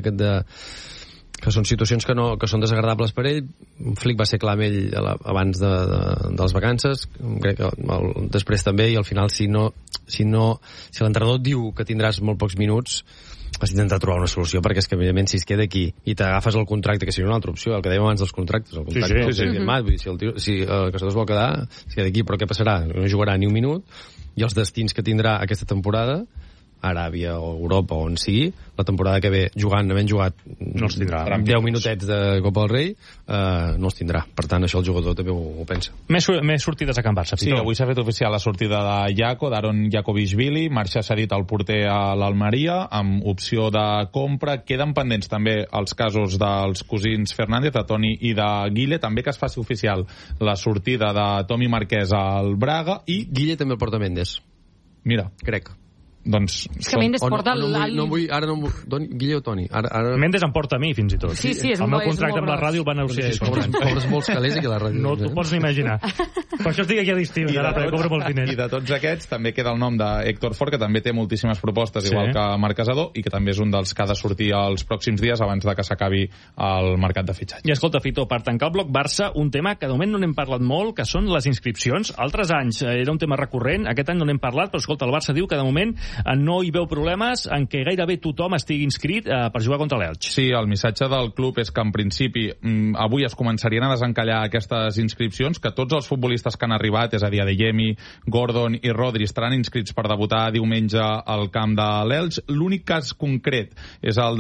que són situacions que són desagradables per ell. Flick va ser clar amb ell abans de les vacances, crec que després també, i al final si l'entrenador diu que tindràs molt pocs minuts, has d'intentar trobar una solució, perquè és que evidentment si es queda aquí i t'agafes el contracte, que seria una altra opció, el que dèiem abans dels contractes, el contracte firmat, si el Caçador es vol quedar, es queda aquí, però què passarà? No jugarà ni un minut, i els destins que tindrà aquesta temporada, Aràbia o Europa o on sigui, la temporada que ve havent jugat no els tindrà. 10 minutets de Copa del Rei, no els tindrà. Per tant, això el jugador també ho pensa. Més sortides a Can Barça. Sí, avui s'ha fet oficial la sortida de Jaco, d'Aaron Jakovishvili, marxa cedit al porter a l'Almeria, amb opció de compra. Queden pendents també els casos dels cosins Fernández, de Toni i de Guille, també que es faci oficial la sortida de Tomi Marquès al Braga, i Guille també el porta Mendes. Mira, crec. Doncs és que Mendes porta Guille o Toni. Mendes em porta a mi, fins i tot. Sí, és el meu contracte amb la ràdio el van negociar. Cobres molts calés aquí a la ràdio. No t'ho pots ni imaginar. Per això estic aquí a l'estiu, perquè cobro molts diners. I de tots aquests també queda el nom d'Héctor Fort, que també té moltíssimes propostes, igual que Marc Caçador, i que també és un dels que ha de sortir els pròxims dies abans de que s'acabi el mercat de fitxatge. I escolta, Fito, per tancar el bloc Barça, un tema que de moment no n'hem parlat molt, que són les inscripcions. Altres anys era un tema recurrent, aquest any no n'hem parlat, però escolta, el Barça diu que de moment no hi veu problemes en què gairebé tothom estigui inscrit per jugar contra l'Elx. Sí, el missatge del club és que en principi avui es començarien a desencallar aquestes inscripcions, que tots els futbolistes que han arribat, és a dir, Adeyemi, Gordon i Rodri, estaran inscrits per debutar diumenge al camp de l'Elx. L'únic cas concret és el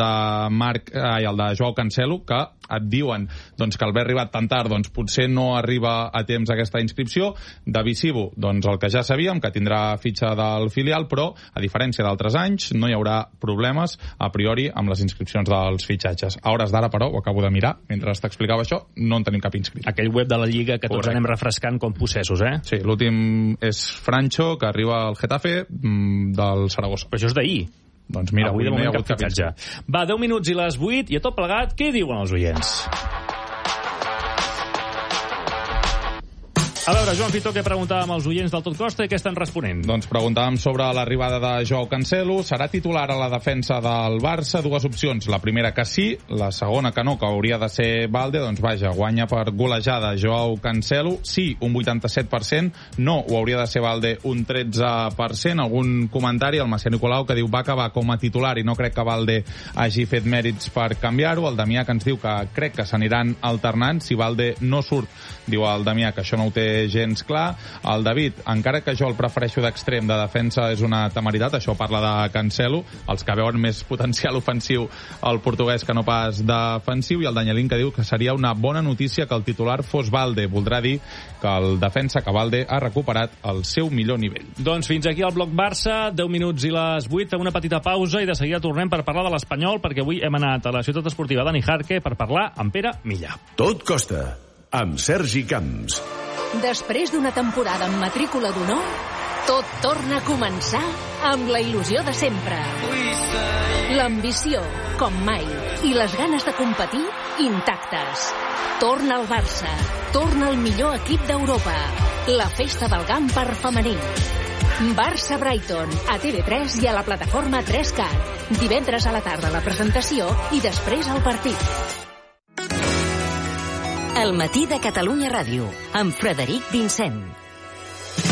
de Joao Cancelo, que et diuen que haver arribat tan tard potser no arriba a temps aquesta inscripció. De Visivo, el que ja sabíem, que tindrà fitxa del filial, però a diferència d'altres anys no hi haurà problemes a priori amb les inscripcions dels fitxatges. A hores d'ara, però, ho acabo de mirar, mentre t'explicava això, no en tenim cap inscrit. Aquell web de la Lliga que tots anem refrescant com possessos, eh? Sí, l'últim és Francho, que arriba al Getafe del Saragossa. Però això és d'ahir. Doncs mira, avui no hi ha hagut cap fitxatge. Va, 10 minuts i les 8, i a tot plegat, què diuen els oients? A veure, Joan Fito, què preguntàvem als oients del Tot Costa i què estan responent? Doncs preguntàvem sobre l'arribada de Joao Cancelo. Serà titular a la defensa del Barça? Dues opcions. La primera que sí, la segona que no, que hauria de ser Valde. Doncs vaja, guanya per golejada Joao Cancelo. Sí, un 87%. No, ho hauria de ser Valde un 13%. Algun comentari, el Macià Nicolau, que diu va acabar com a titular i no crec que Valde hagi fet mèrits per canviar-ho. El Damià, que ens diu que crec que s'aniran alternant si Valde no surt. Diu el Damià que això no ho té gens clar. El David, encara que jo el prefereixo d'extrem, de defensa és una temeritat, això parla de Cancelo, els que veuen més potencial ofensiu al portuguès que no pas defensiu, i el Danielín, que diu que seria una bona notícia que el titular fos Valde, voldrà dir que el defensa, que Valde ha recuperat el seu millor nivell. Doncs fins aquí el bloc Barça, 10 minuts i les 8, fem una petita pausa i de seguida tornem per parlar de l'Espanyol, perquè avui hem anat a la ciutat esportiva Dani Jarque per parlar amb Pere Millà. Tot Costa, amb Sergi Camps. Després d'una temporada amb matrícula d'honor, tot torna a començar amb la il·lusió de sempre. L'ambició, com mai, i les ganes de competir, intactes. Torna al Barça, torna el millor equip d'Europa. La festa del Gampar femení. Barça-Brighton, a TV3 i a la plataforma 3Cat. Divendres a la tarda la presentació i després el partit. El matí de Catalunya Ràdio, amb Frederic Vincent.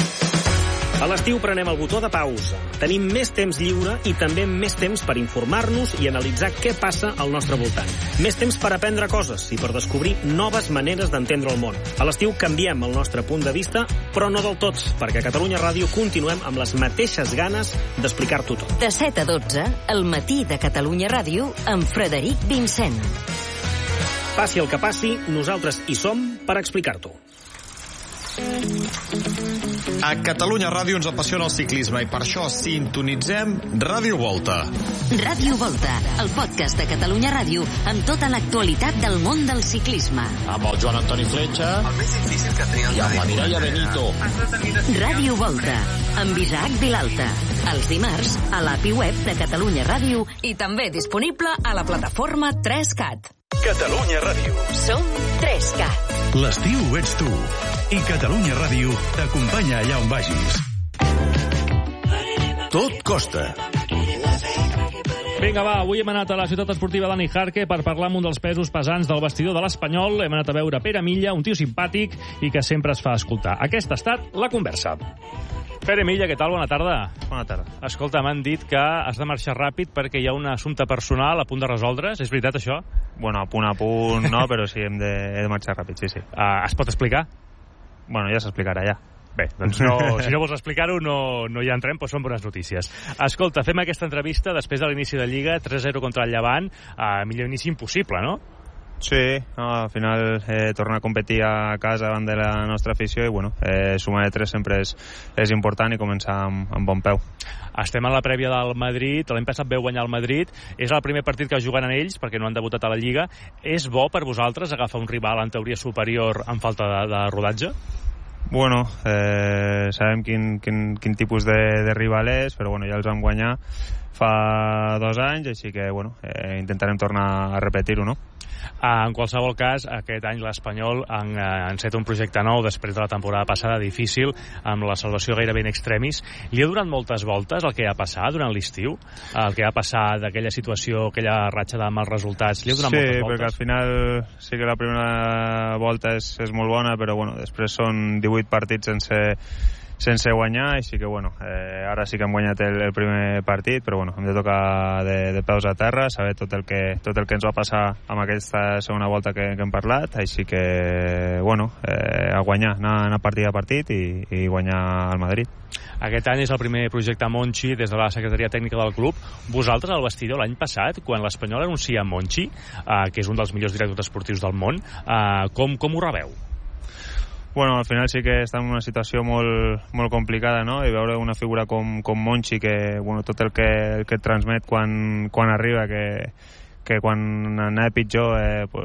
A l'estiu prenem el botó de pausa. Tenim més temps lliure i també més temps per informar-nos i analitzar què passa al nostre voltant. Més temps per aprendre coses i per descobrir noves maneres d'entendre el món. A l'estiu canviem el nostre punt de vista, però no del tot, perquè a Catalunya Ràdio continuem amb les mateixes ganes d'explicar-t'ho tot. De 7 a 12, el matí de Catalunya Ràdio amb Frederic Vincent. Passi el que passi, nosaltres hi som per explicar-t'ho. A Catalunya Ràdio ens apassiona el ciclisme i per això sintonitzem Ràdio Volta. Ràdio Volta, el podcast de Catalunya Ràdio amb tota l'actualitat del món del ciclisme. Amb el Joan Antoni Fletxa i amb la Mireia Benito. Ràdio Volta, amb Isaac Vilalta. Els dimarts a l'API web de Catalunya Ràdio i també disponible a la plataforma 3CAT. Catalunya Ràdio. Som 3CAT. L'estiu ets tu. I Catalunya Ràdio t'acompanya allà on vagis. Tot costa. Vinga, va, avui hem anat a la ciutat esportiva Dani Jarque per parlar amb un dels pesos pesants del vestidor de l'Espanyol. Hem anat a veure Pere Milla, un tio simpàtic i que sempre es fa escoltar. Aquesta ha estat la conversa. Pere Milla, què tal? Bona tarda. Bona tarda. Escolta, m'han dit que has de marxar ràpid perquè hi ha un assumpte personal a punt de resoldre's. És veritat, això? Bueno, a punt no, però sí, he de marxar ràpid, sí. Es pot explicar? Bueno, ja s'explicarà, ja. Bé, doncs no, si no vols explicar-ho, no hi entrem, però són bones notícies. Escolta, fem aquesta entrevista després de l'inici de Lliga, 3-0 contra el Llevant, millor inici impossible, no? Sí, al final tornar a competir a casa davant de la nostra afició i bueno, sumar de 3 sempre és important i començar amb bon peu. Estem a la prèvia del Madrid, l'any passat veu guanyar el Madrid, és el primer partit que juguen en ells perquè no han debutat a la Lliga. És bo per vosaltres agafar un rival en teoria superior en falta de rodatge? Bueno, sabem quin tipus de rival és, però bueno, ja els vam guanyar fa 2 anys, així que bueno, intentarem tornar a repetir-ho, no? En qualsevol cas, aquest any l'Espanyol enceta un projecte nou després de la temporada passada difícil, amb la salvació gairebé in extremis. Li ha donat moltes voltes el que ha passat durant l'estiu? El que ha passat d'aquella situació, aquella ratxa de mals resultats, li ha donat moltes voltes? Sí, perquè al final sí que la primera volta és molt bona, però bueno, després són 18 partits sense guanyar, així que bueno, ara sí que hem guanyat el primer partit, però bueno, hem de tocar de peus a terra, saber tot el que ens va passar amb aquesta segona volta que hem parlat, així que bueno, a guanyar, anar partit a partit i guanyar al Madrid. Aquest any és el primer projecte Monchi des de la secretaria tècnica del club. Vosaltres al vestidor l'any passat, quan l'Espanyol anuncia Monchi, que és un dels millors directors esportius del món, com ho rebeu? Bueno, al final sí que està en una situació molt complicada, no? I veure una figura com Monchi, que bueno, tot el que et transmet quan arriba, que quan anava pitjor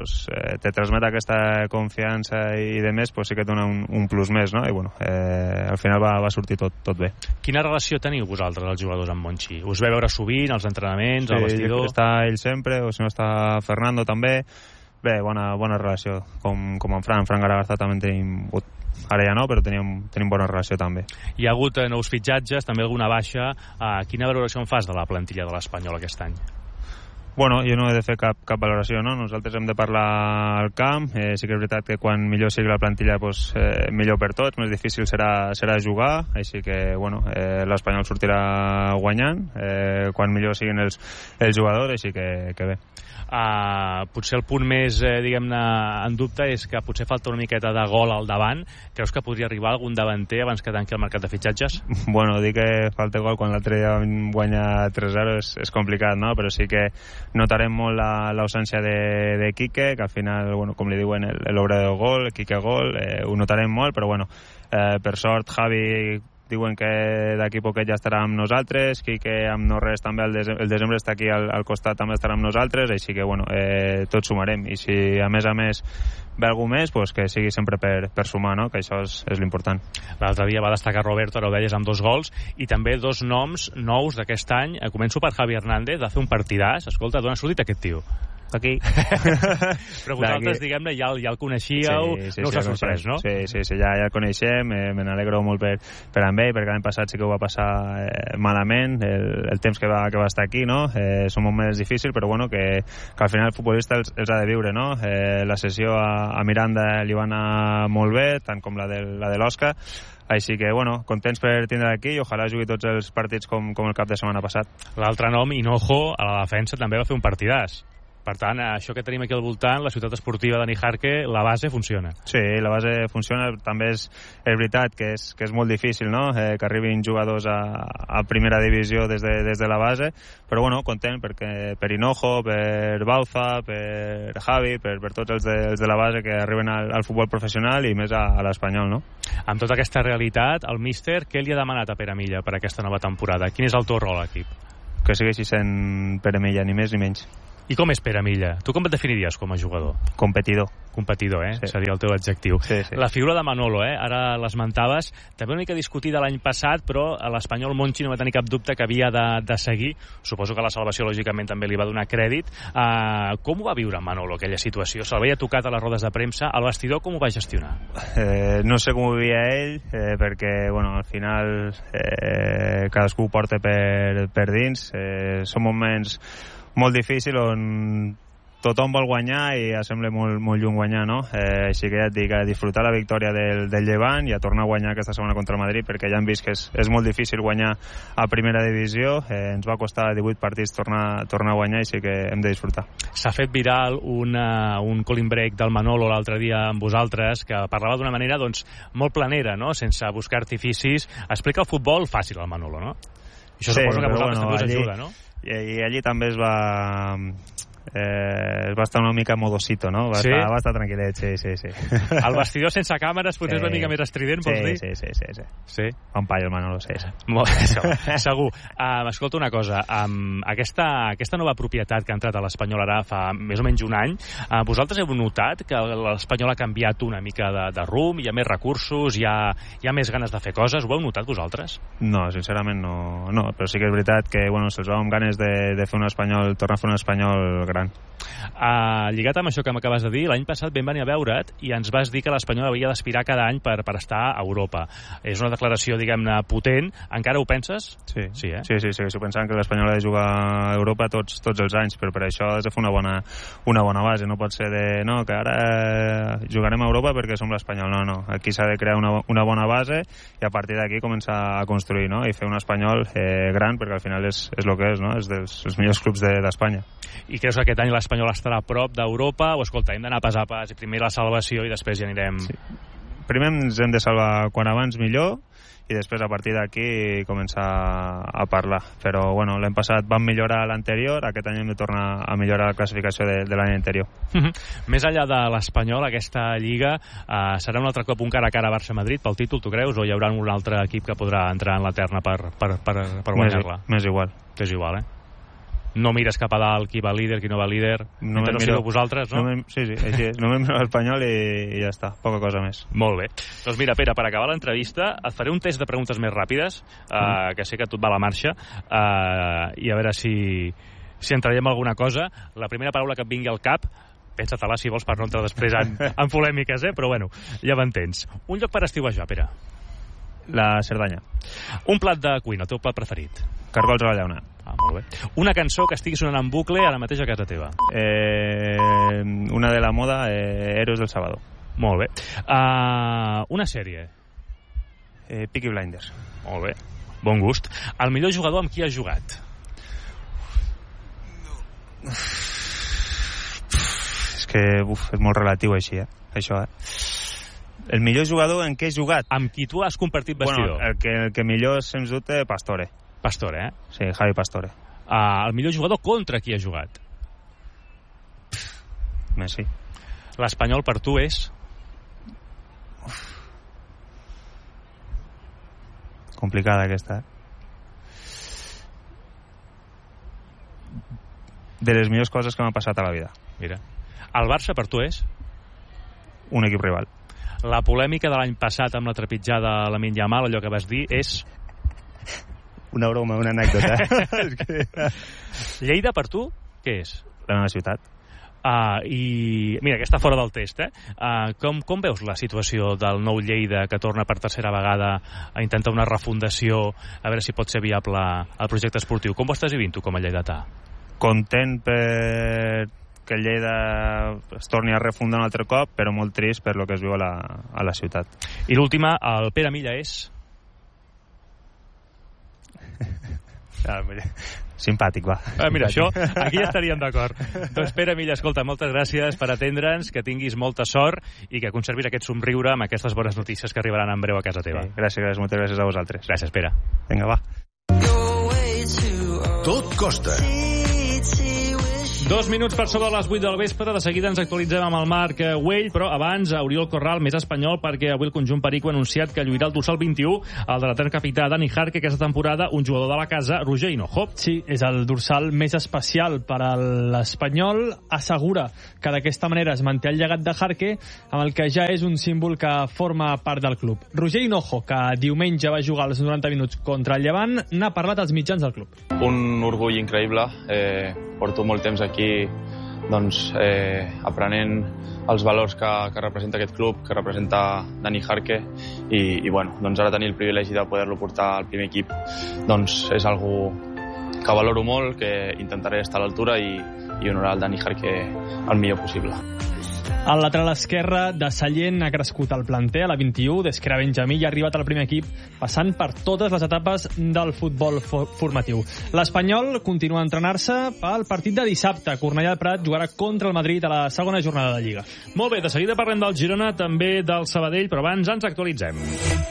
te transmet aquesta confiança i de més, sí que et dona un plus més, no? I bueno, al final va sortir tot bé. Quina relació teniu vosaltres, els jugadors, amb Monchi? Us ve veure sovint, als entrenaments, al vestidor? Sí, està ell sempre, o si no està Fernando també. Bé, bona relació, com amb Fran Garagasta també tenim, ara ja no, però tenim bona relació també. Hi ha hagut nous fitxatges, també alguna baixa. Quina valoració en fas de la plantilla de l'Espanyol aquest any? Bueno, jo no he de fer cap valoració, no? Nosaltres hem de parlar al camp, sí que és veritat que quan millor sigui la plantilla millor per tots, més difícil serà jugar, així que bueno, l'Espanyol sortirà guanyant, quan millor siguin els jugadors, així que bé. Potser el punt més diguem-ne en dubte és que potser falta una miqueta de gol al davant. Creus que podria arribar algun davanter abans que tanqui el mercat de fitxatges? Bueno, dir que falta gol quan l'altre dia vam guanyar 3-0 és complicat, no? Però sí que notarem molt l'ausència de Quique, que al final, bueno, com li diuen, l'obra del gol, Quique gol, ho notarem molt, però bueno, per sort Javi diuen que d'aquí poquet ja estarà amb nosaltres, Quique amb no res també el desembre està aquí al costat, també estarà amb nosaltres, així que bueno, tots sumarem, i si a més ve algú més, que sigui sempre per sumar, no? Que això és l'important. L'altre dia va destacar Roberto Araudelles amb 2 gols i també 2 noms nous d'aquest any. Començo per Javi Hernández, de fer un partidàs. Escolta, d'on ha sortit aquest tio? Aquí. Però vosaltres, diguem-ne, ja el coneixíeu, sí, no us ha sorprès, no? Sí, ja el coneixem, me n'alegro molt per amb ell, perquè l'any passat sí que ho va passar malament, el temps que va estar aquí, no? És un moment difícil, però bueno, que al final el futbolista els ha de viure, no? La sessió a Miranda li va anar molt bé, tant com la de l'Òscar, Així que, bueno, contents per tindre aquí i ojalà jugui tots els partits com el cap de setmana passat. L'altre nom, Hinojo, a la defensa també va fer un partidàs. Per tant, això que tenim aquí al voltant, la ciutat esportiva de Nijarque, la base funciona. Sí, la base funciona. També és veritat que és molt difícil, no?, que arribin jugadors a primera divisió des de la base, però bueno, content perquè per Hinojo, per Bauza, per Javi, per tots els de la base que arriben al futbol professional i més a l'Espanyol, no? Amb tota aquesta realitat, el míster, què li ha demanat a Pere Milla per aquesta nova temporada? Quin és el teu rol a l'equip? Que segueixi sent Pere Milla, ni més ni menys. I com és Pere Milla? Tu com et definiries com a jugador? Competidor. Competidor, sí. Seria el teu adjectiu. Sí. La figura de Manolo, ara l'esmentaves, també una mica discutida l'any passat, però l'Espanyol Monchi no va tenir cap dubte que havia de seguir. Suposo que la salvació, lògicament, també li va donar crèdit. Com ho va viure Manolo, aquella situació? Se'l veia tocat a les rodes de premsa. Al vestidor, com ho va gestionar? No sé com ho vivia ell, perquè, bueno, al final cadascú ho porta per dins. Són moments molt difícil on tothom vol guanyar i sembla molt lluny guanyar, no? Així que ja et dic, a disfrutar la victòria del Llevant i a tornar a guanyar aquesta setmana contra el Madrid, perquè ja hem vist que és molt difícil guanyar a primera divisió. Ens va costar 18 partits tornar a guanyar, així que hem de disfrutar. S'ha fet viral un calling break del Manolo l'altre dia amb vosaltres, que parlava d'una manera doncs molt planera, no?, sense buscar artificis. Explica el futbol fàcil al Manolo, no? I això suposo que a vosaltres també us ajuda, no? I allí també es va estar una mica modosito, no? Va estar tranquil·let, sí. Al vestidor sense càmeres potser és una mica més estrident, vols dir? Sí. Un paio el Manolo, sí. Segur. Escolta una cosa, aquesta nova propietat que ha entrat a l'Espanyol ara fa més o menys un any, vosaltres heu notat que l'Espanyol ha canviat una mica de rumb, hi ha més recursos, hi ha més ganes de fer coses? Ho heu notat vosaltres? No, sincerament no, però sí que és veritat que se'ls va amb ganes de fer un Espanyol, tornar a fer un Espanyol gran. Lligat amb això que m'acabes de dir, l'any passat vam venir a veure't i ens vas dir que l'Espanyol havia d'aspirar cada any per estar a Europa. És una declaració, diguem-ne, potent. Encara ho penses? Sí, estic pensant que l'Espanyol ha de jugar a Europa tots els anys, però per això has de fer una bona base. No pot ser que ara jugarem a Europa perquè som l'Espanyol. No. Aquí s'ha de crear una bona base i a partir d'aquí començar a construir, no?, i fer un Espanyol gran, perquè al final és el que és, no?, és dels millors clubs d'Espanya. I creus que aquest any l'Espanyol estarà a prop d'Europa o, escolta, hem d'anar pas a pas, primer la salvació i després ja anirem... Sí. Primer ens hem de salvar quan abans millor i després a partir d'aquí començar a parlar. Però, l'any passat vam millorar l'anterior, aquest any hem de tornar a millorar la classificació de l'any anterior. Més enllà de l'Espanyol, aquesta lliga serà un altre cop un cara a cara Barça-Madrid pel títol, tu creus? O hi haurà un altre equip que podrà entrar en la terna per guanyar-la? M'és igual. T'és igual, No mires cap a dalt qui va líder, qui no va líder, no sigueu vosaltres, no? Sí, així és. No miro l'Espanyol i ja està, poca cosa més. Molt bé. Doncs mira, Pere, per acabar l'entrevista et faré un test de preguntes més ràpides, que sé que tot va a la marxa, i a veure si entrarem en alguna cosa. La primera paraula que et vingui al cap, pensa-te-la si vols per no entrar després en polèmiques, però ja m'entens. Un lloc per estiuejar, Pere? La Cerdanya. Un plat de cuina, el teu plat preferit? Cargols a la llauna. Molt bé. Una cançó que estigui sonant en bucle ara mateix a casa teva? Una de la moda, Héroes del Sábado. Molt bé. Una sèrie? Peaky Blinders. Molt bé. Bon gust. El millor jugador amb qui has jugat? És que és molt relatiu així, això, El millor jugador en què he jugat? Amb qui tu has compartit vestidor? El que millor, sens dubte, Pastore. Pastore, Sí, Javi Pastore. El millor jugador contra qui ha jugat? Messi. L'Espanyol per tu és? Complicada aquesta, De les millors coses que m'han passat a la vida. Mira. El Barça per tu és? Un equip rival. La polèmica de l'any passat amb la trepitjada a Lamine Yamal, allò que vas dir, és... Una broma, una anècdota. Lleida per tu, què és? La meva ciutat. I mira, que està fora del test, com veus la situació del nou Lleida que torna per tercera vegada a intentar una refundació, a veure si pot ser viable el projecte esportiu? Com ho estàs vivint tu com a lleidatà? Content que el Lleida es torni a refundar un altre cop, però molt trist per lo que es viu a la ciutat. I l'última, el Pere Milla és... Simpàtic, va. Mira, això, aquí ja estaríem d'acord. Doncs Pere Milla, escolta, moltes gràcies per atendre'ns, que tinguis molta sort i que conservis aquest somriure amb aquestes bones notícies que arribaran en breu a casa teva. Sí, gràcies, moltes gràcies a vosaltres. Gràcies, Pere. Vinga, va. Tot costa. 2 minuts per sobre les 8 del vespre. De seguida ens actualitzem amb el Marc Güell, però abans, Oriol Corral, més espanyol, perquè avui el conjunt perico ha anunciat que lluirà el dorsal 21 el de l'etern capità Dani Jarque aquesta temporada, un jugador de la casa, Roger Hinojo. Sí, és el dorsal més especial per a l'Espanyol. Assegura que d'aquesta manera es manté el llegat de Jarque, amb el que ja és un símbol que forma part del club. Roger Hinojo, que diumenge va jugar els 90 minuts contra el Llevant, n'ha parlat als mitjans del club. Un orgull increïble. Porto molt temps aquí aprenent els valors que representa aquest club, que representa Dani Jarque, i ara tenir el privilegi de poder-lo portar al primer equip és algo que valoro molt, que intentaré estar a l'altura i honorar el Dani Jarque el millor possible. El lateral esquerre de Sallent ha crescut al planter a la 21, des que era Benjamí i ha arribat al primer equip, passant per totes les etapes del futbol formatiu. L'Espanyol continua a entrenar-se pel partit de dissabte. Cornellà del Prat jugarà contra el Madrid a la segona jornada de Lliga. Molt bé, de seguida parlem del Girona, també del Sabadell, però abans ens actualitzem.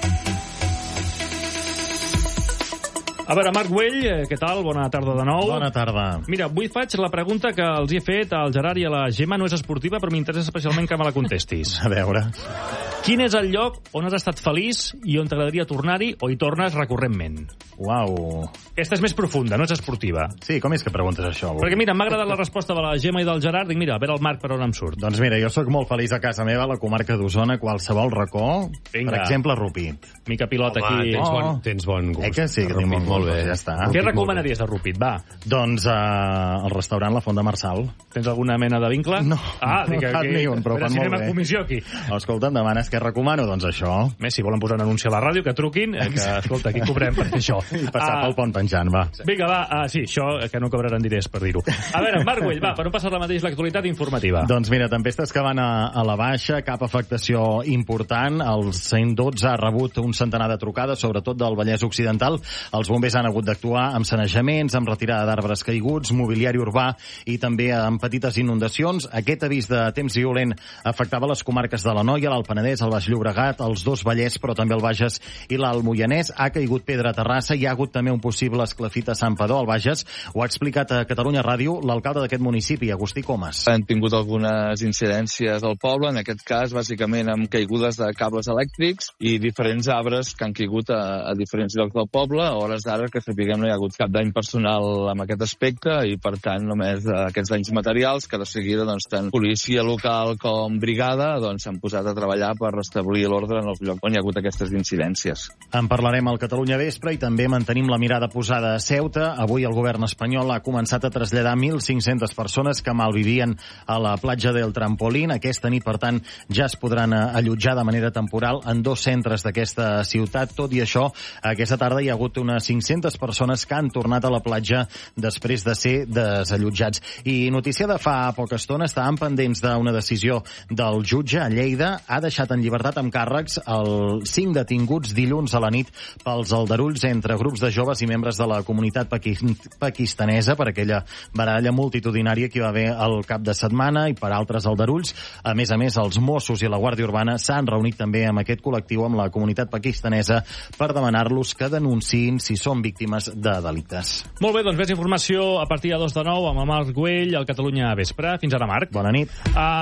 A veure, Marc Güell, què tal? Bona tarda de nou. Bona tarda. Mira, avui faig la pregunta que els he fet al Gerard i a la Gemma. No és esportiva, però m'interessa especialment que me la contestis. A veure. Quin és el lloc on has estat feliç i on t'agradaria tornar-hi o hi tornes recurrentment? Uau. Aquesta és més profunda, no és esportiva. Sí, com és que preguntes això? Perquè mira, m'ha agradat la resposta de la Gemma i del Gerard. Dic, mira, a veure el Marc per on em surt. Doncs mira, jo sóc molt feliç a casa meva, a la comarca d'Osona, qualsevol racó. Vinga. Per exemple, Rupit. Mica pilot aquí. Tens bon gust. Que sí, que tinc bon gust. Molt bé. Ja està. Què recomanaries de Rupit? Va. Doncs el restaurant La Font de Marçal. Tens alguna mena de vincle? No, dic no cap ni un, però fan si molt anem bé. A comissió aquí. Escolta, em demanes què recomano? Doncs això. Més, si volen posar un anunci a la ràdio, que truquin, que, escolta, aquí cobrem per fer això. I passar pel pont penjant, va. Vinga, va, sí, això, que no cobraran diners per dir-ho. A veure, Marc Güell, va, per on passa la mateix l'actualitat informativa? Doncs mira, tempestes que van a la baixa, cap afectació important. El 112 ha rebut un centenar de trucades, sobretot del Vallès Occidental. Els bombers han hagut d'actuar amb sanejaments, amb retirada d'arbres caiguts, mobiliari urbà i també amb petites inundacions. Aquest avís de temps violent afectava les comarques de l'Anoia, l'Alt Penedès, el Baix Llobregat, els dos Vallès, però també el Bages i l'Alt Moianès. Ha caigut pedra a Terrassa, hi ha hagut també un possible esclafit a Santpedor, al Bages. Ho ha explicat a Catalunya Ràdio l'alcalde d'aquest municipi, Agustí Comas. Hem tingut algunes incidències al poble, en aquest cas bàsicament amb caigudes de cables elèctrics i diferents arbres que han caigut a diferents llocs del poble. A hores d'ara, que sapiguem, no hi ha hagut cap dany personal amb aquest aspecte i, per tant, només aquests danys materials que de seguida tant policia local com brigada s'han posat a treballar per restablir l'ordre en els llocs on hi ha hagut aquestes incidències. En parlarem al Catalunya Vespre i també mantenim la mirada posada a Ceuta. Avui el govern espanyol ha començat a traslladar 1.500 persones que malvivien a la platja del Trampolín. Aquesta nit, per tant, ja es podran allotjar de manera temporal en 2 centres d'aquesta ciutat. Tot i això, aquesta tarda hi ha hagut unes 500 persones que han tornat a la platja després de ser desallotjats. I notícia de fa poca estona, estàvem pendents d'una decisió del jutge a Lleida. Ha deixat en llibertat amb càrrecs els 5 detinguts dilluns a la nit pels aldarulls entre grups de joves i membres de la comunitat pakistanesa per aquella baralla multitudinària que hi va haver el cap de setmana i per altres aldarulls. A més, els Mossos i la Guàrdia Urbana s'han reunit també amb aquest col·lectiu, amb la comunitat pakistanesa, per demanar-los que denunciïn si són víctimes de delictes. Molt bé, doncs més informació a partir de 2 de 9 amb el Marc Güell al Catalunya Vespre. Fins ara, Marc. Bona nit.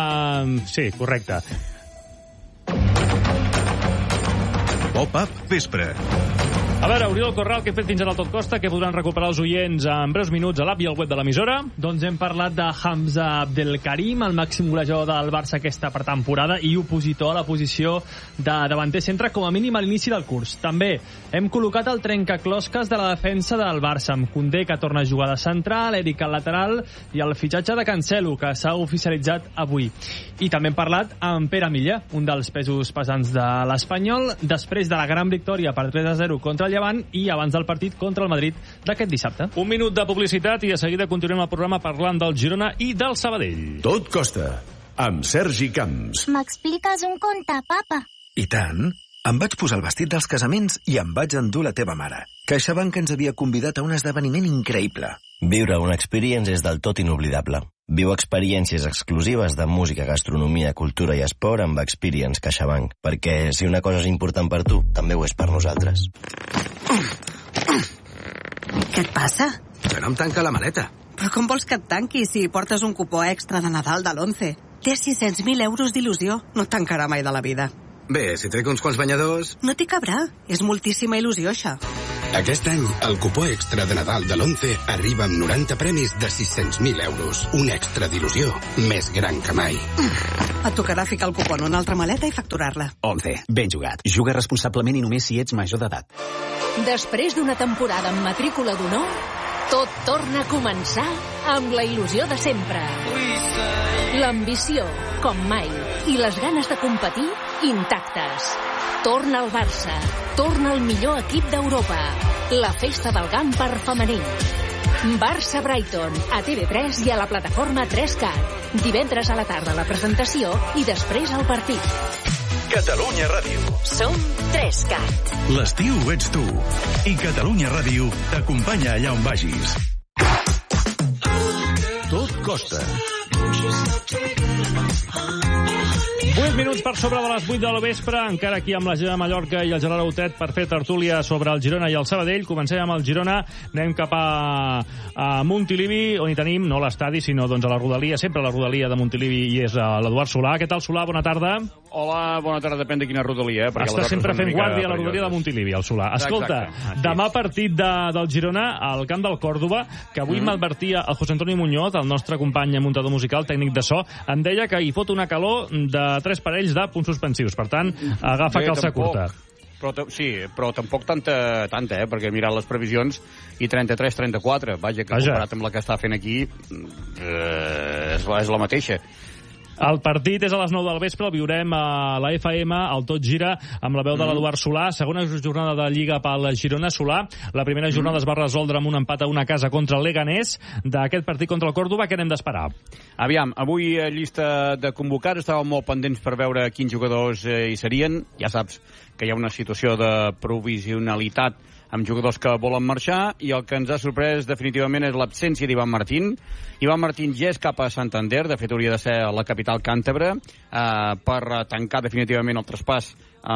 Sí, correcte. Pop-up Vespre. A veure, Oriol Corral, què he fet fins ara al Tot Costa? Què podran recuperar els oients en breus minuts a l'app i al web de l'emissora? Doncs hem parlat de Hamza Abdelkarim, el màxim golejador del Barça aquesta pretemporada i opositor a la posició de davanter centre, com a mínim a l'inici del curs. També hem col·locat el trencaclosques de la defensa del Barça, amb Koundé, que torna a jugar de central, Eric al lateral i el fitxatge de Cancelo, que s'ha oficialitzat avui. I també hem parlat amb Pere Milla, un dels pesos pesants de l'Espanyol, després de la gran victòria per 3-0 contra el Llevant i abans del partit contra el Madrid d'aquest dissabte. Un minut de publicitat i de seguida continuem el programa parlant del Girona i del Sabadell. Tot costa, amb Sergi Camps. M'expliques un conte, papa? I tant. Em vaig posar el vestit dels casaments i em vaig endur la teva mare. CaixaBank ens havia convidat a un esdeveniment increïble. Viure una experience és del tot inoblidable. Viu experiències exclusives de música, gastronomia, cultura i esport amb Experience CaixaBank. Perquè si una cosa és important per tu, també ho és per nosaltres. Què et passa? Que no em tanca la maleta. Però com vols que et tanqui si portes un cupó extra de Nadal de l'11? Té 600.000 euros d'il·lusió. No et tancarà mai de la vida. Bé, si trec uns quants banyadors... No t'hi cabrà. És moltíssima il·lusió, això. Aquest any, el cupó extra de Nadal de l'11 arriba amb 90 premis de 600.000 euros. Un extra d'il·lusió més gran que mai. Et tocarà ficar el cupó en una altra maleta i facturar-la. 11. Ben jugat. Juga responsablement i només si ets major d'edat. Després d'una temporada amb matrícula d'honor, tot torna a començar amb la il·lusió de sempre. L'ambició, com mai, i les ganes de competir, intactes. Torna el Barça. Torna el millor equip d'Europa. La festa del Gamper femení. Barça-Brighton, a TV3 i a la plataforma 3Cat. Divendres a la tarda la presentació i després el partit. Catalunya Ràdio. Som 3Cat. L'estiu ets tu. I Catalunya Ràdio t'acompanya allà on vagis. Tot costa. 8 minuts per sobre de les 8 del vespre, encara aquí amb la Gemma Mallorca i el Gerard Autet per fer tertúlia sobre el Girona i el Sabadell. Comencem amb el Girona, anem cap a Montilivi, on hi tenim, no l'estadi, sinó doncs a la rodalia, sempre a la rodalia de Montilivi, i és l'Eduard Solà. Què tal, Solà? Bona tarda. Hola, bona tarda, depèn de quina rodalia. Està sempre fent guàrdia a la rodalia de Montilivi, el Solà. Escolta, demà partit del Girona al camp del Còrdova, que avui m'advertia el José Antonio Muñoz, el nostre company muntador musical, tècnic de so, em deia que hi fot una calor de 3 parells de punts suspensius. Per tant, agafa calça curta. Però tampoc tanta, perquè he mirat les previsions i 33-34. Vaja, que comparat amb la que està fent aquí és la mateixa. El partit és a les 9 del vespre, el viurem a la FM, al Tot Gira, amb la veu de l'Eduard Solà. Segona jornada de Lliga pel Girona. Solà, la primera jornada es va resoldre amb un empat a una casa contra el Leganés. D'aquest partit contra el Còrdova, què n'hem d'esperar? Aviam, avui llista de convocats, estàvem molt pendents per veure quins jugadors hi serien. Ja saps que hi ha una situació de provisionalitat amb jugadors que volen marxar, i el que ens ha sorprès definitivament és l'absència d'Ivan Martín. Ivan Martín ja és cap a Santander, de fet hauria de ser a la capital càntabra, per tancar definitivament el traspàs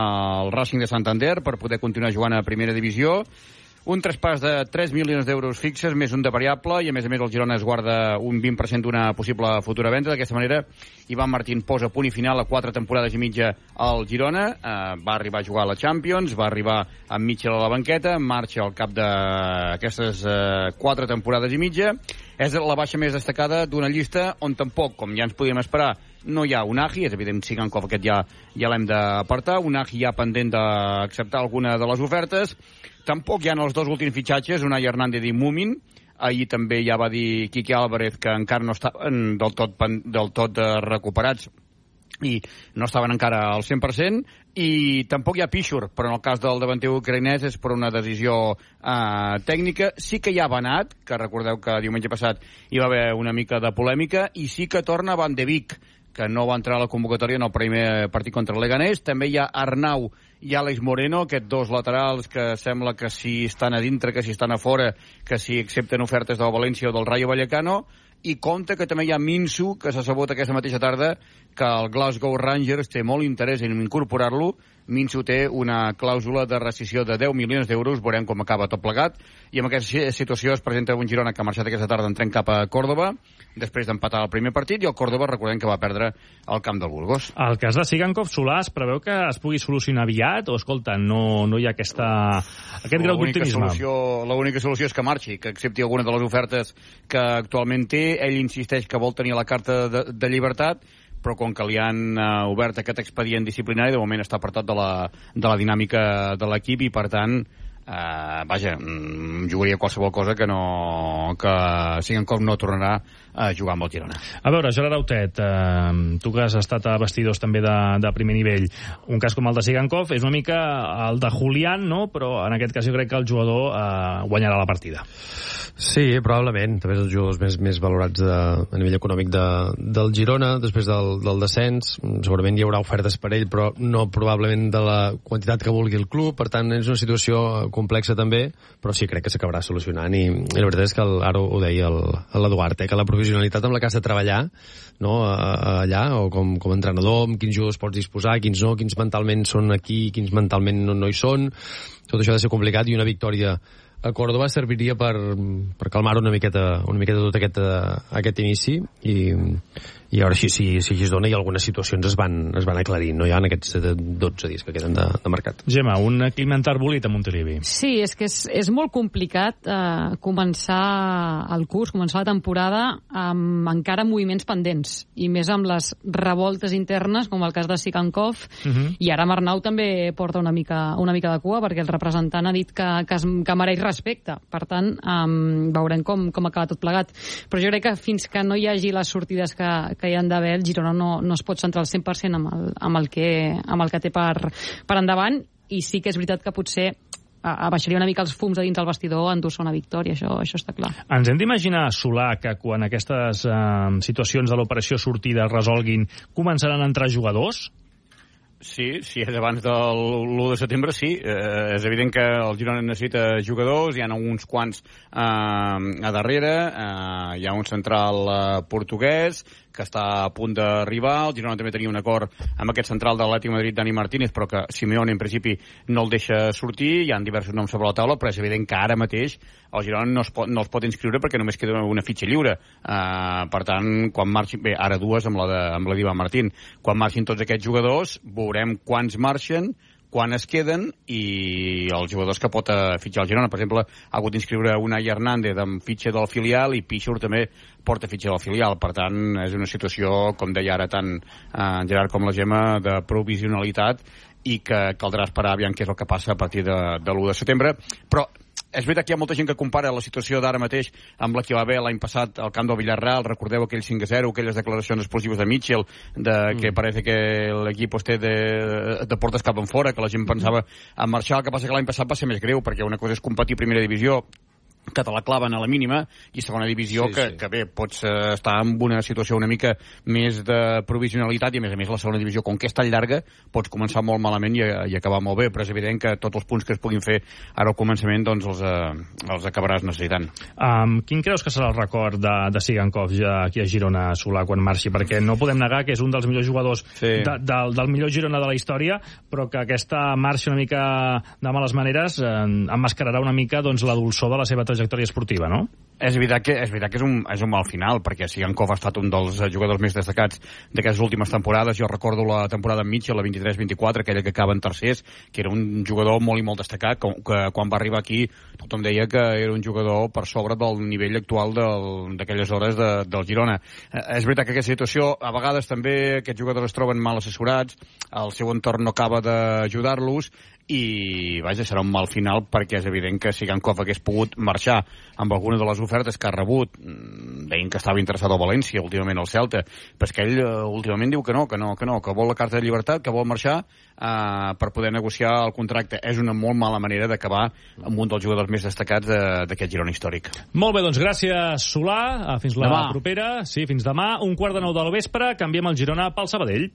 al Racing de Santander, per poder continuar jugant a primera divisió. Un traspàs de 3 milions d'euros fixes, més un de variable, i a més el Girona es guarda un 20% d'una possible futura venda. D'aquesta manera, Ivan Martín posa punt i final a 4 temporades i mitja al Girona. Va arribar a jugar a la Champions, va arribar amb Mitchell a la banqueta, marxa al cap d'aquestes 4 temporades i mitja. És la baixa més destacada d'una llista on tampoc, com ja ens podíem esperar, no hi ha Unai. És evident, Sigankov aquest ja l'hem d'apartar. Unai ja pendent d'acceptar alguna de les ofertes. Tampoc hi ha els dos últims fitxatges, Unai Hernández i Mumin. Ahir també ja va dir Quique Álvarez que encara no estaven del tot recuperats i no estaven encara al 100%, i tampoc hi ha Pichur, però en el cas del davanter ucraïnès és per una decisió tècnica. Sí que hi ha Banat, que recordeu que diumenge passat hi va haver una mica de polèmica, i sí que torna Van de Beek, que no va entrar a la convocatòria en el primer partit contra el Leganés. També hi ha Arnau i Àlex Moreno, aquests dos laterals que sembla que si estan a dintre, que si estan a fora, que si accepten ofertes del València o del Rayo Vallecano. I compte que també hi ha Minsu, que s'ha sabut aquesta mateixa tarda que el Glasgow Rangers té molt interès en incorporar-lo. Minsu té una clàusula de rescissió de 10 milions d'euros, veurem com acaba tot plegat. I amb aquesta situació es presenta un Girona que ha marxat aquesta tarda en tren cap a Còrdova, després d'empatar el primer partit, i el Còrdova, recordem que va perdre al camp del Burgos. El cas de Sigankov, Solà, es preveu que es pugui solucionar aviat, o escolta, no hi ha aquest grau d'optimisme? L'única solució és que marxi, que accepti alguna de les ofertes que actualment té. Ell insisteix que vol tenir la carta de llibertat, però com que li han obert aquest expedient disciplinari, de moment està apartat de la dinàmica de l'equip, i per tant vaja, jugaria qualsevol cosa que Sigankov no tornarà a jugar amb el Girona. A veure, Gerard Autet, tu que has estat a vestidors també de primer nivell, un cas com el de Sigankov és una mica el de Julián, no? Però en aquest cas jo crec que el jugador guanyarà la partida. Sí, probablement. També és els jugadors més valorats a nivell econòmic del Girona, després del descens. Segurament hi haurà ofertes per ell, però no probablement de la quantitat que vulgui el club. Per tant, és una situació complexa també, però sí, crec que s'acabarà solucionant. I la veritat és que ara ho deia l'Eduard, que la provisionalitat amb la que has de treballar, no, allà, o com a entrenador, amb quins jugadors pots disposar, quins no, quins mentalment són aquí, quins mentalment no hi són. Tot això ha de ser complicat, i una victòria a Córdoba serviria per calmar una miqueta tot aquest inici, i ara sí, si es dona, i algunes situacions es van aclarint, no? Ja en aquests 12 dies que queden de mercat. Gemma, un climent arbolit a Montilivi. Sí, és que és molt complicat començar el curs, començar la temporada amb encara moviments pendents, i més amb les revoltes internes, com el cas de Sigankov, i ara Arnau també porta una mica de cua, perquè el representant ha dit que mereix respecte. Per tant, veurem com acaba tot plegat. Però jo crec que fins que no hi hagi les sortides que hi han d'haver, el Girona no es pot centrar al 100% amb el que té per endavant, i sí que és veritat que potser abaixaria una mica els fums de dins del vestidor endur-se una victòria, això està clar. Ens hem d'imaginar, Solà, que quan aquestes situacions de l'operació sortida es resolguin, començaran a entrar jugadors? Sí, si és abans de l'1 de setembre, sí. És evident que el Girona necessita jugadors, hi ha uns quants a darrere, hi ha un central portuguès que està a punt d'arribar. El Girona també tenia un acord amb aquest central de l'Atlètic Madrid, Dani Martínez, però que Simeone en principi no el deixa sortir. Hi ha diversos noms sobre la taula, però és evident que ara mateix el Girona no els pot inscriure perquè només queda una fitxa lliure. Per tant, quan marxin... Bé, ara dues amb la d'Ivan Martín. Quan marxin tots aquests jugadors, veurem quants marxen, quan es queden, i els jugadors que pot fitxar el Girona. Per exemple, ha hagut d'inscriure Unai Hernández amb fitxa del filial, i Pichur també porta fitxa del filial. Per tant, és una situació, com deia ara tant Gerard com la Gemma, de provisionalitat, i que caldrà esperar aviam què és el que passa a partir de l'1 de setembre. Però és veritat que hi ha molta gent que compara la situació d'ara mateix amb la que va haver l'any passat al camp del Villarreal. Recordeu aquell 5-0, aquelles declaracions explosives de Mitchell, que parece que l'equip té de portes cap enfora, que la gent pensava en marxar. El que passa que l'any passat va ser més greu, perquè una cosa és competir a primera divisió, que te la claven a la mínima, i segona divisió, que bé, pots estar en una situació una mica més de provisionalitat, i a més la segona divisió, com que és tan llarga, pots començar molt malament i acabar molt bé, però és evident que tots els punts que es puguin fer ara al començament doncs els acabaràs necessitant. Quin creus que serà el record de Sigankov aquí a Girona, Solà, quan marxi? Perquè no podem negar que és un dels millors jugadors del millor Girona de la història, però que aquesta marxa una mica de males maneres emmascararà una mica doncs, la dolçor de la seva trajectòria esportiva, no? És veritat que és un mal final, perquè Sigankov ha estat un dels jugadors més destacats d'aquestes últimes temporades. Jo recordo la temporada amb Mitchell, la 23-24, aquella que acaba en tercers, que era un jugador molt i molt destacat, que quan va arribar aquí tothom deia que era un jugador per sobre del nivell actual d'aquelles hores del Girona. És veritat que aquesta situació, a vegades també aquests jugadors es troben mal assessorats, el seu entorn no acaba d'ajudar-los, i vaja, serà un mal final, perquè és evident que Sigankov hagués pogut marxar amb alguna de les ofertes que ha rebut. Deien que estava interessat al València, últimament al Celta, però és que ell últimament diu que vol la carta de llibertat, que vol marxar per poder negociar el contracte. És una molt mala manera d'acabar amb un dels jugadors més destacats d'aquest Girona històric. Molt bé, doncs gràcies, Solà. Fins la propera. Sí, fins demà, 1:15 del vespre. Canviem el Girona pel Sabadell.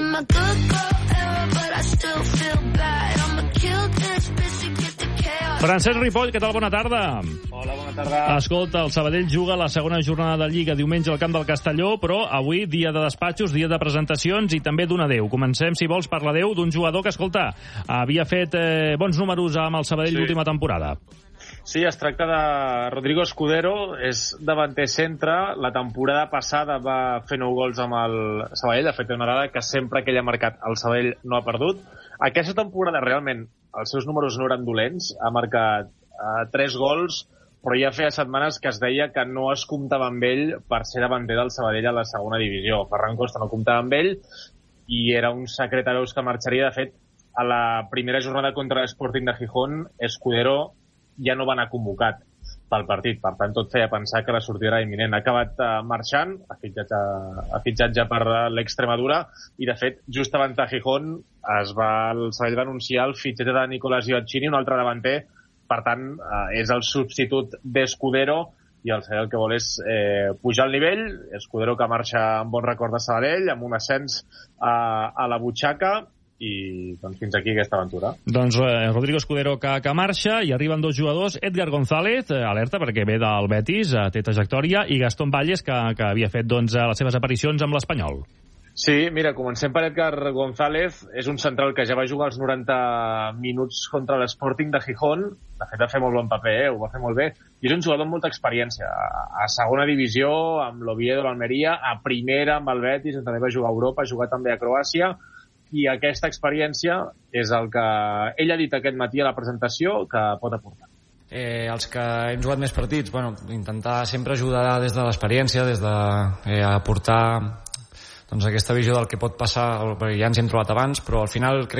Francesc Ripoll, què tal? Bona tarda. Hola, bona tarda. Escolta, el Sabadell juga la segona jornada de Lliga diumenge al camp del Castelló, però avui dia de despatxos, dia de presentacions i també d'un adeu. Comencem, si vols, per l'adeu d'un jugador que, escolta, havia fet bons números amb el Sabadell l'última temporada. Sí, es tracta de Rodrigo Escudero, és davanter centre. La temporada passada va fer 9 gols amb el Sabadell, de fet, una dada que sempre que ell ha marcat el Sabadell no ha perdut. Aquesta temporada, realment, els seus números no eren dolents, ha marcat 3 gols, però ja feia setmanes que es deia que no es comptava amb ell per ser davanter del Sabadell a la segona divisió. Ferran Costa no comptava amb ell i era un secret a veus que marxaria. De fet, a la primera jornada contra l'Sporting de Gijón, Escudero ja no va anar convocat pel partit. Per tant, tot feia pensar que la sortida era imminent. Ha acabat marxant, ha fitxat ja per l'Extremadura, i de fet, just abans de Gijón el Sabadell va anunciar el fitxatge de Nicolás Gioacchini, un altre davanter. Per tant, és el substitut d'Escudero, i el Sabadell el que vol és pujar el nivell. Escudero que marxa amb bon record de Sabadell, amb un ascens a la butxaca, i doncs fins aquí aquesta aventura. Doncs Rodrigo Escudero que marxa, i arriben dos jugadors, Edgar González, alerta perquè ve del Betis, té trajectòria, i Gastón Valles, que havia fet les seves aparicions amb l'Espanyol. Sí, mira, comencem per Edgar González. És un central que ja va jugar els 90 minuts contra l'Sporting de Gijón. De fet, va fer molt bon paper, ho va fer molt bé. I és un jugador amb molta experiència. A segona divisió, amb l'Oviedo, l'Almeria, a primera amb el Betis, on també va jugar a Europa, ha jugat també a Croàcia, i aquesta experiència és el que ell ha dit aquest matí a la presentació que pot aportar. Els que hem jugat més partits, intentar sempre ajudar des de l'experiència, des d'aportar aquesta visió del que pot passar, perquè ja ens hem trobat abans, però al final crec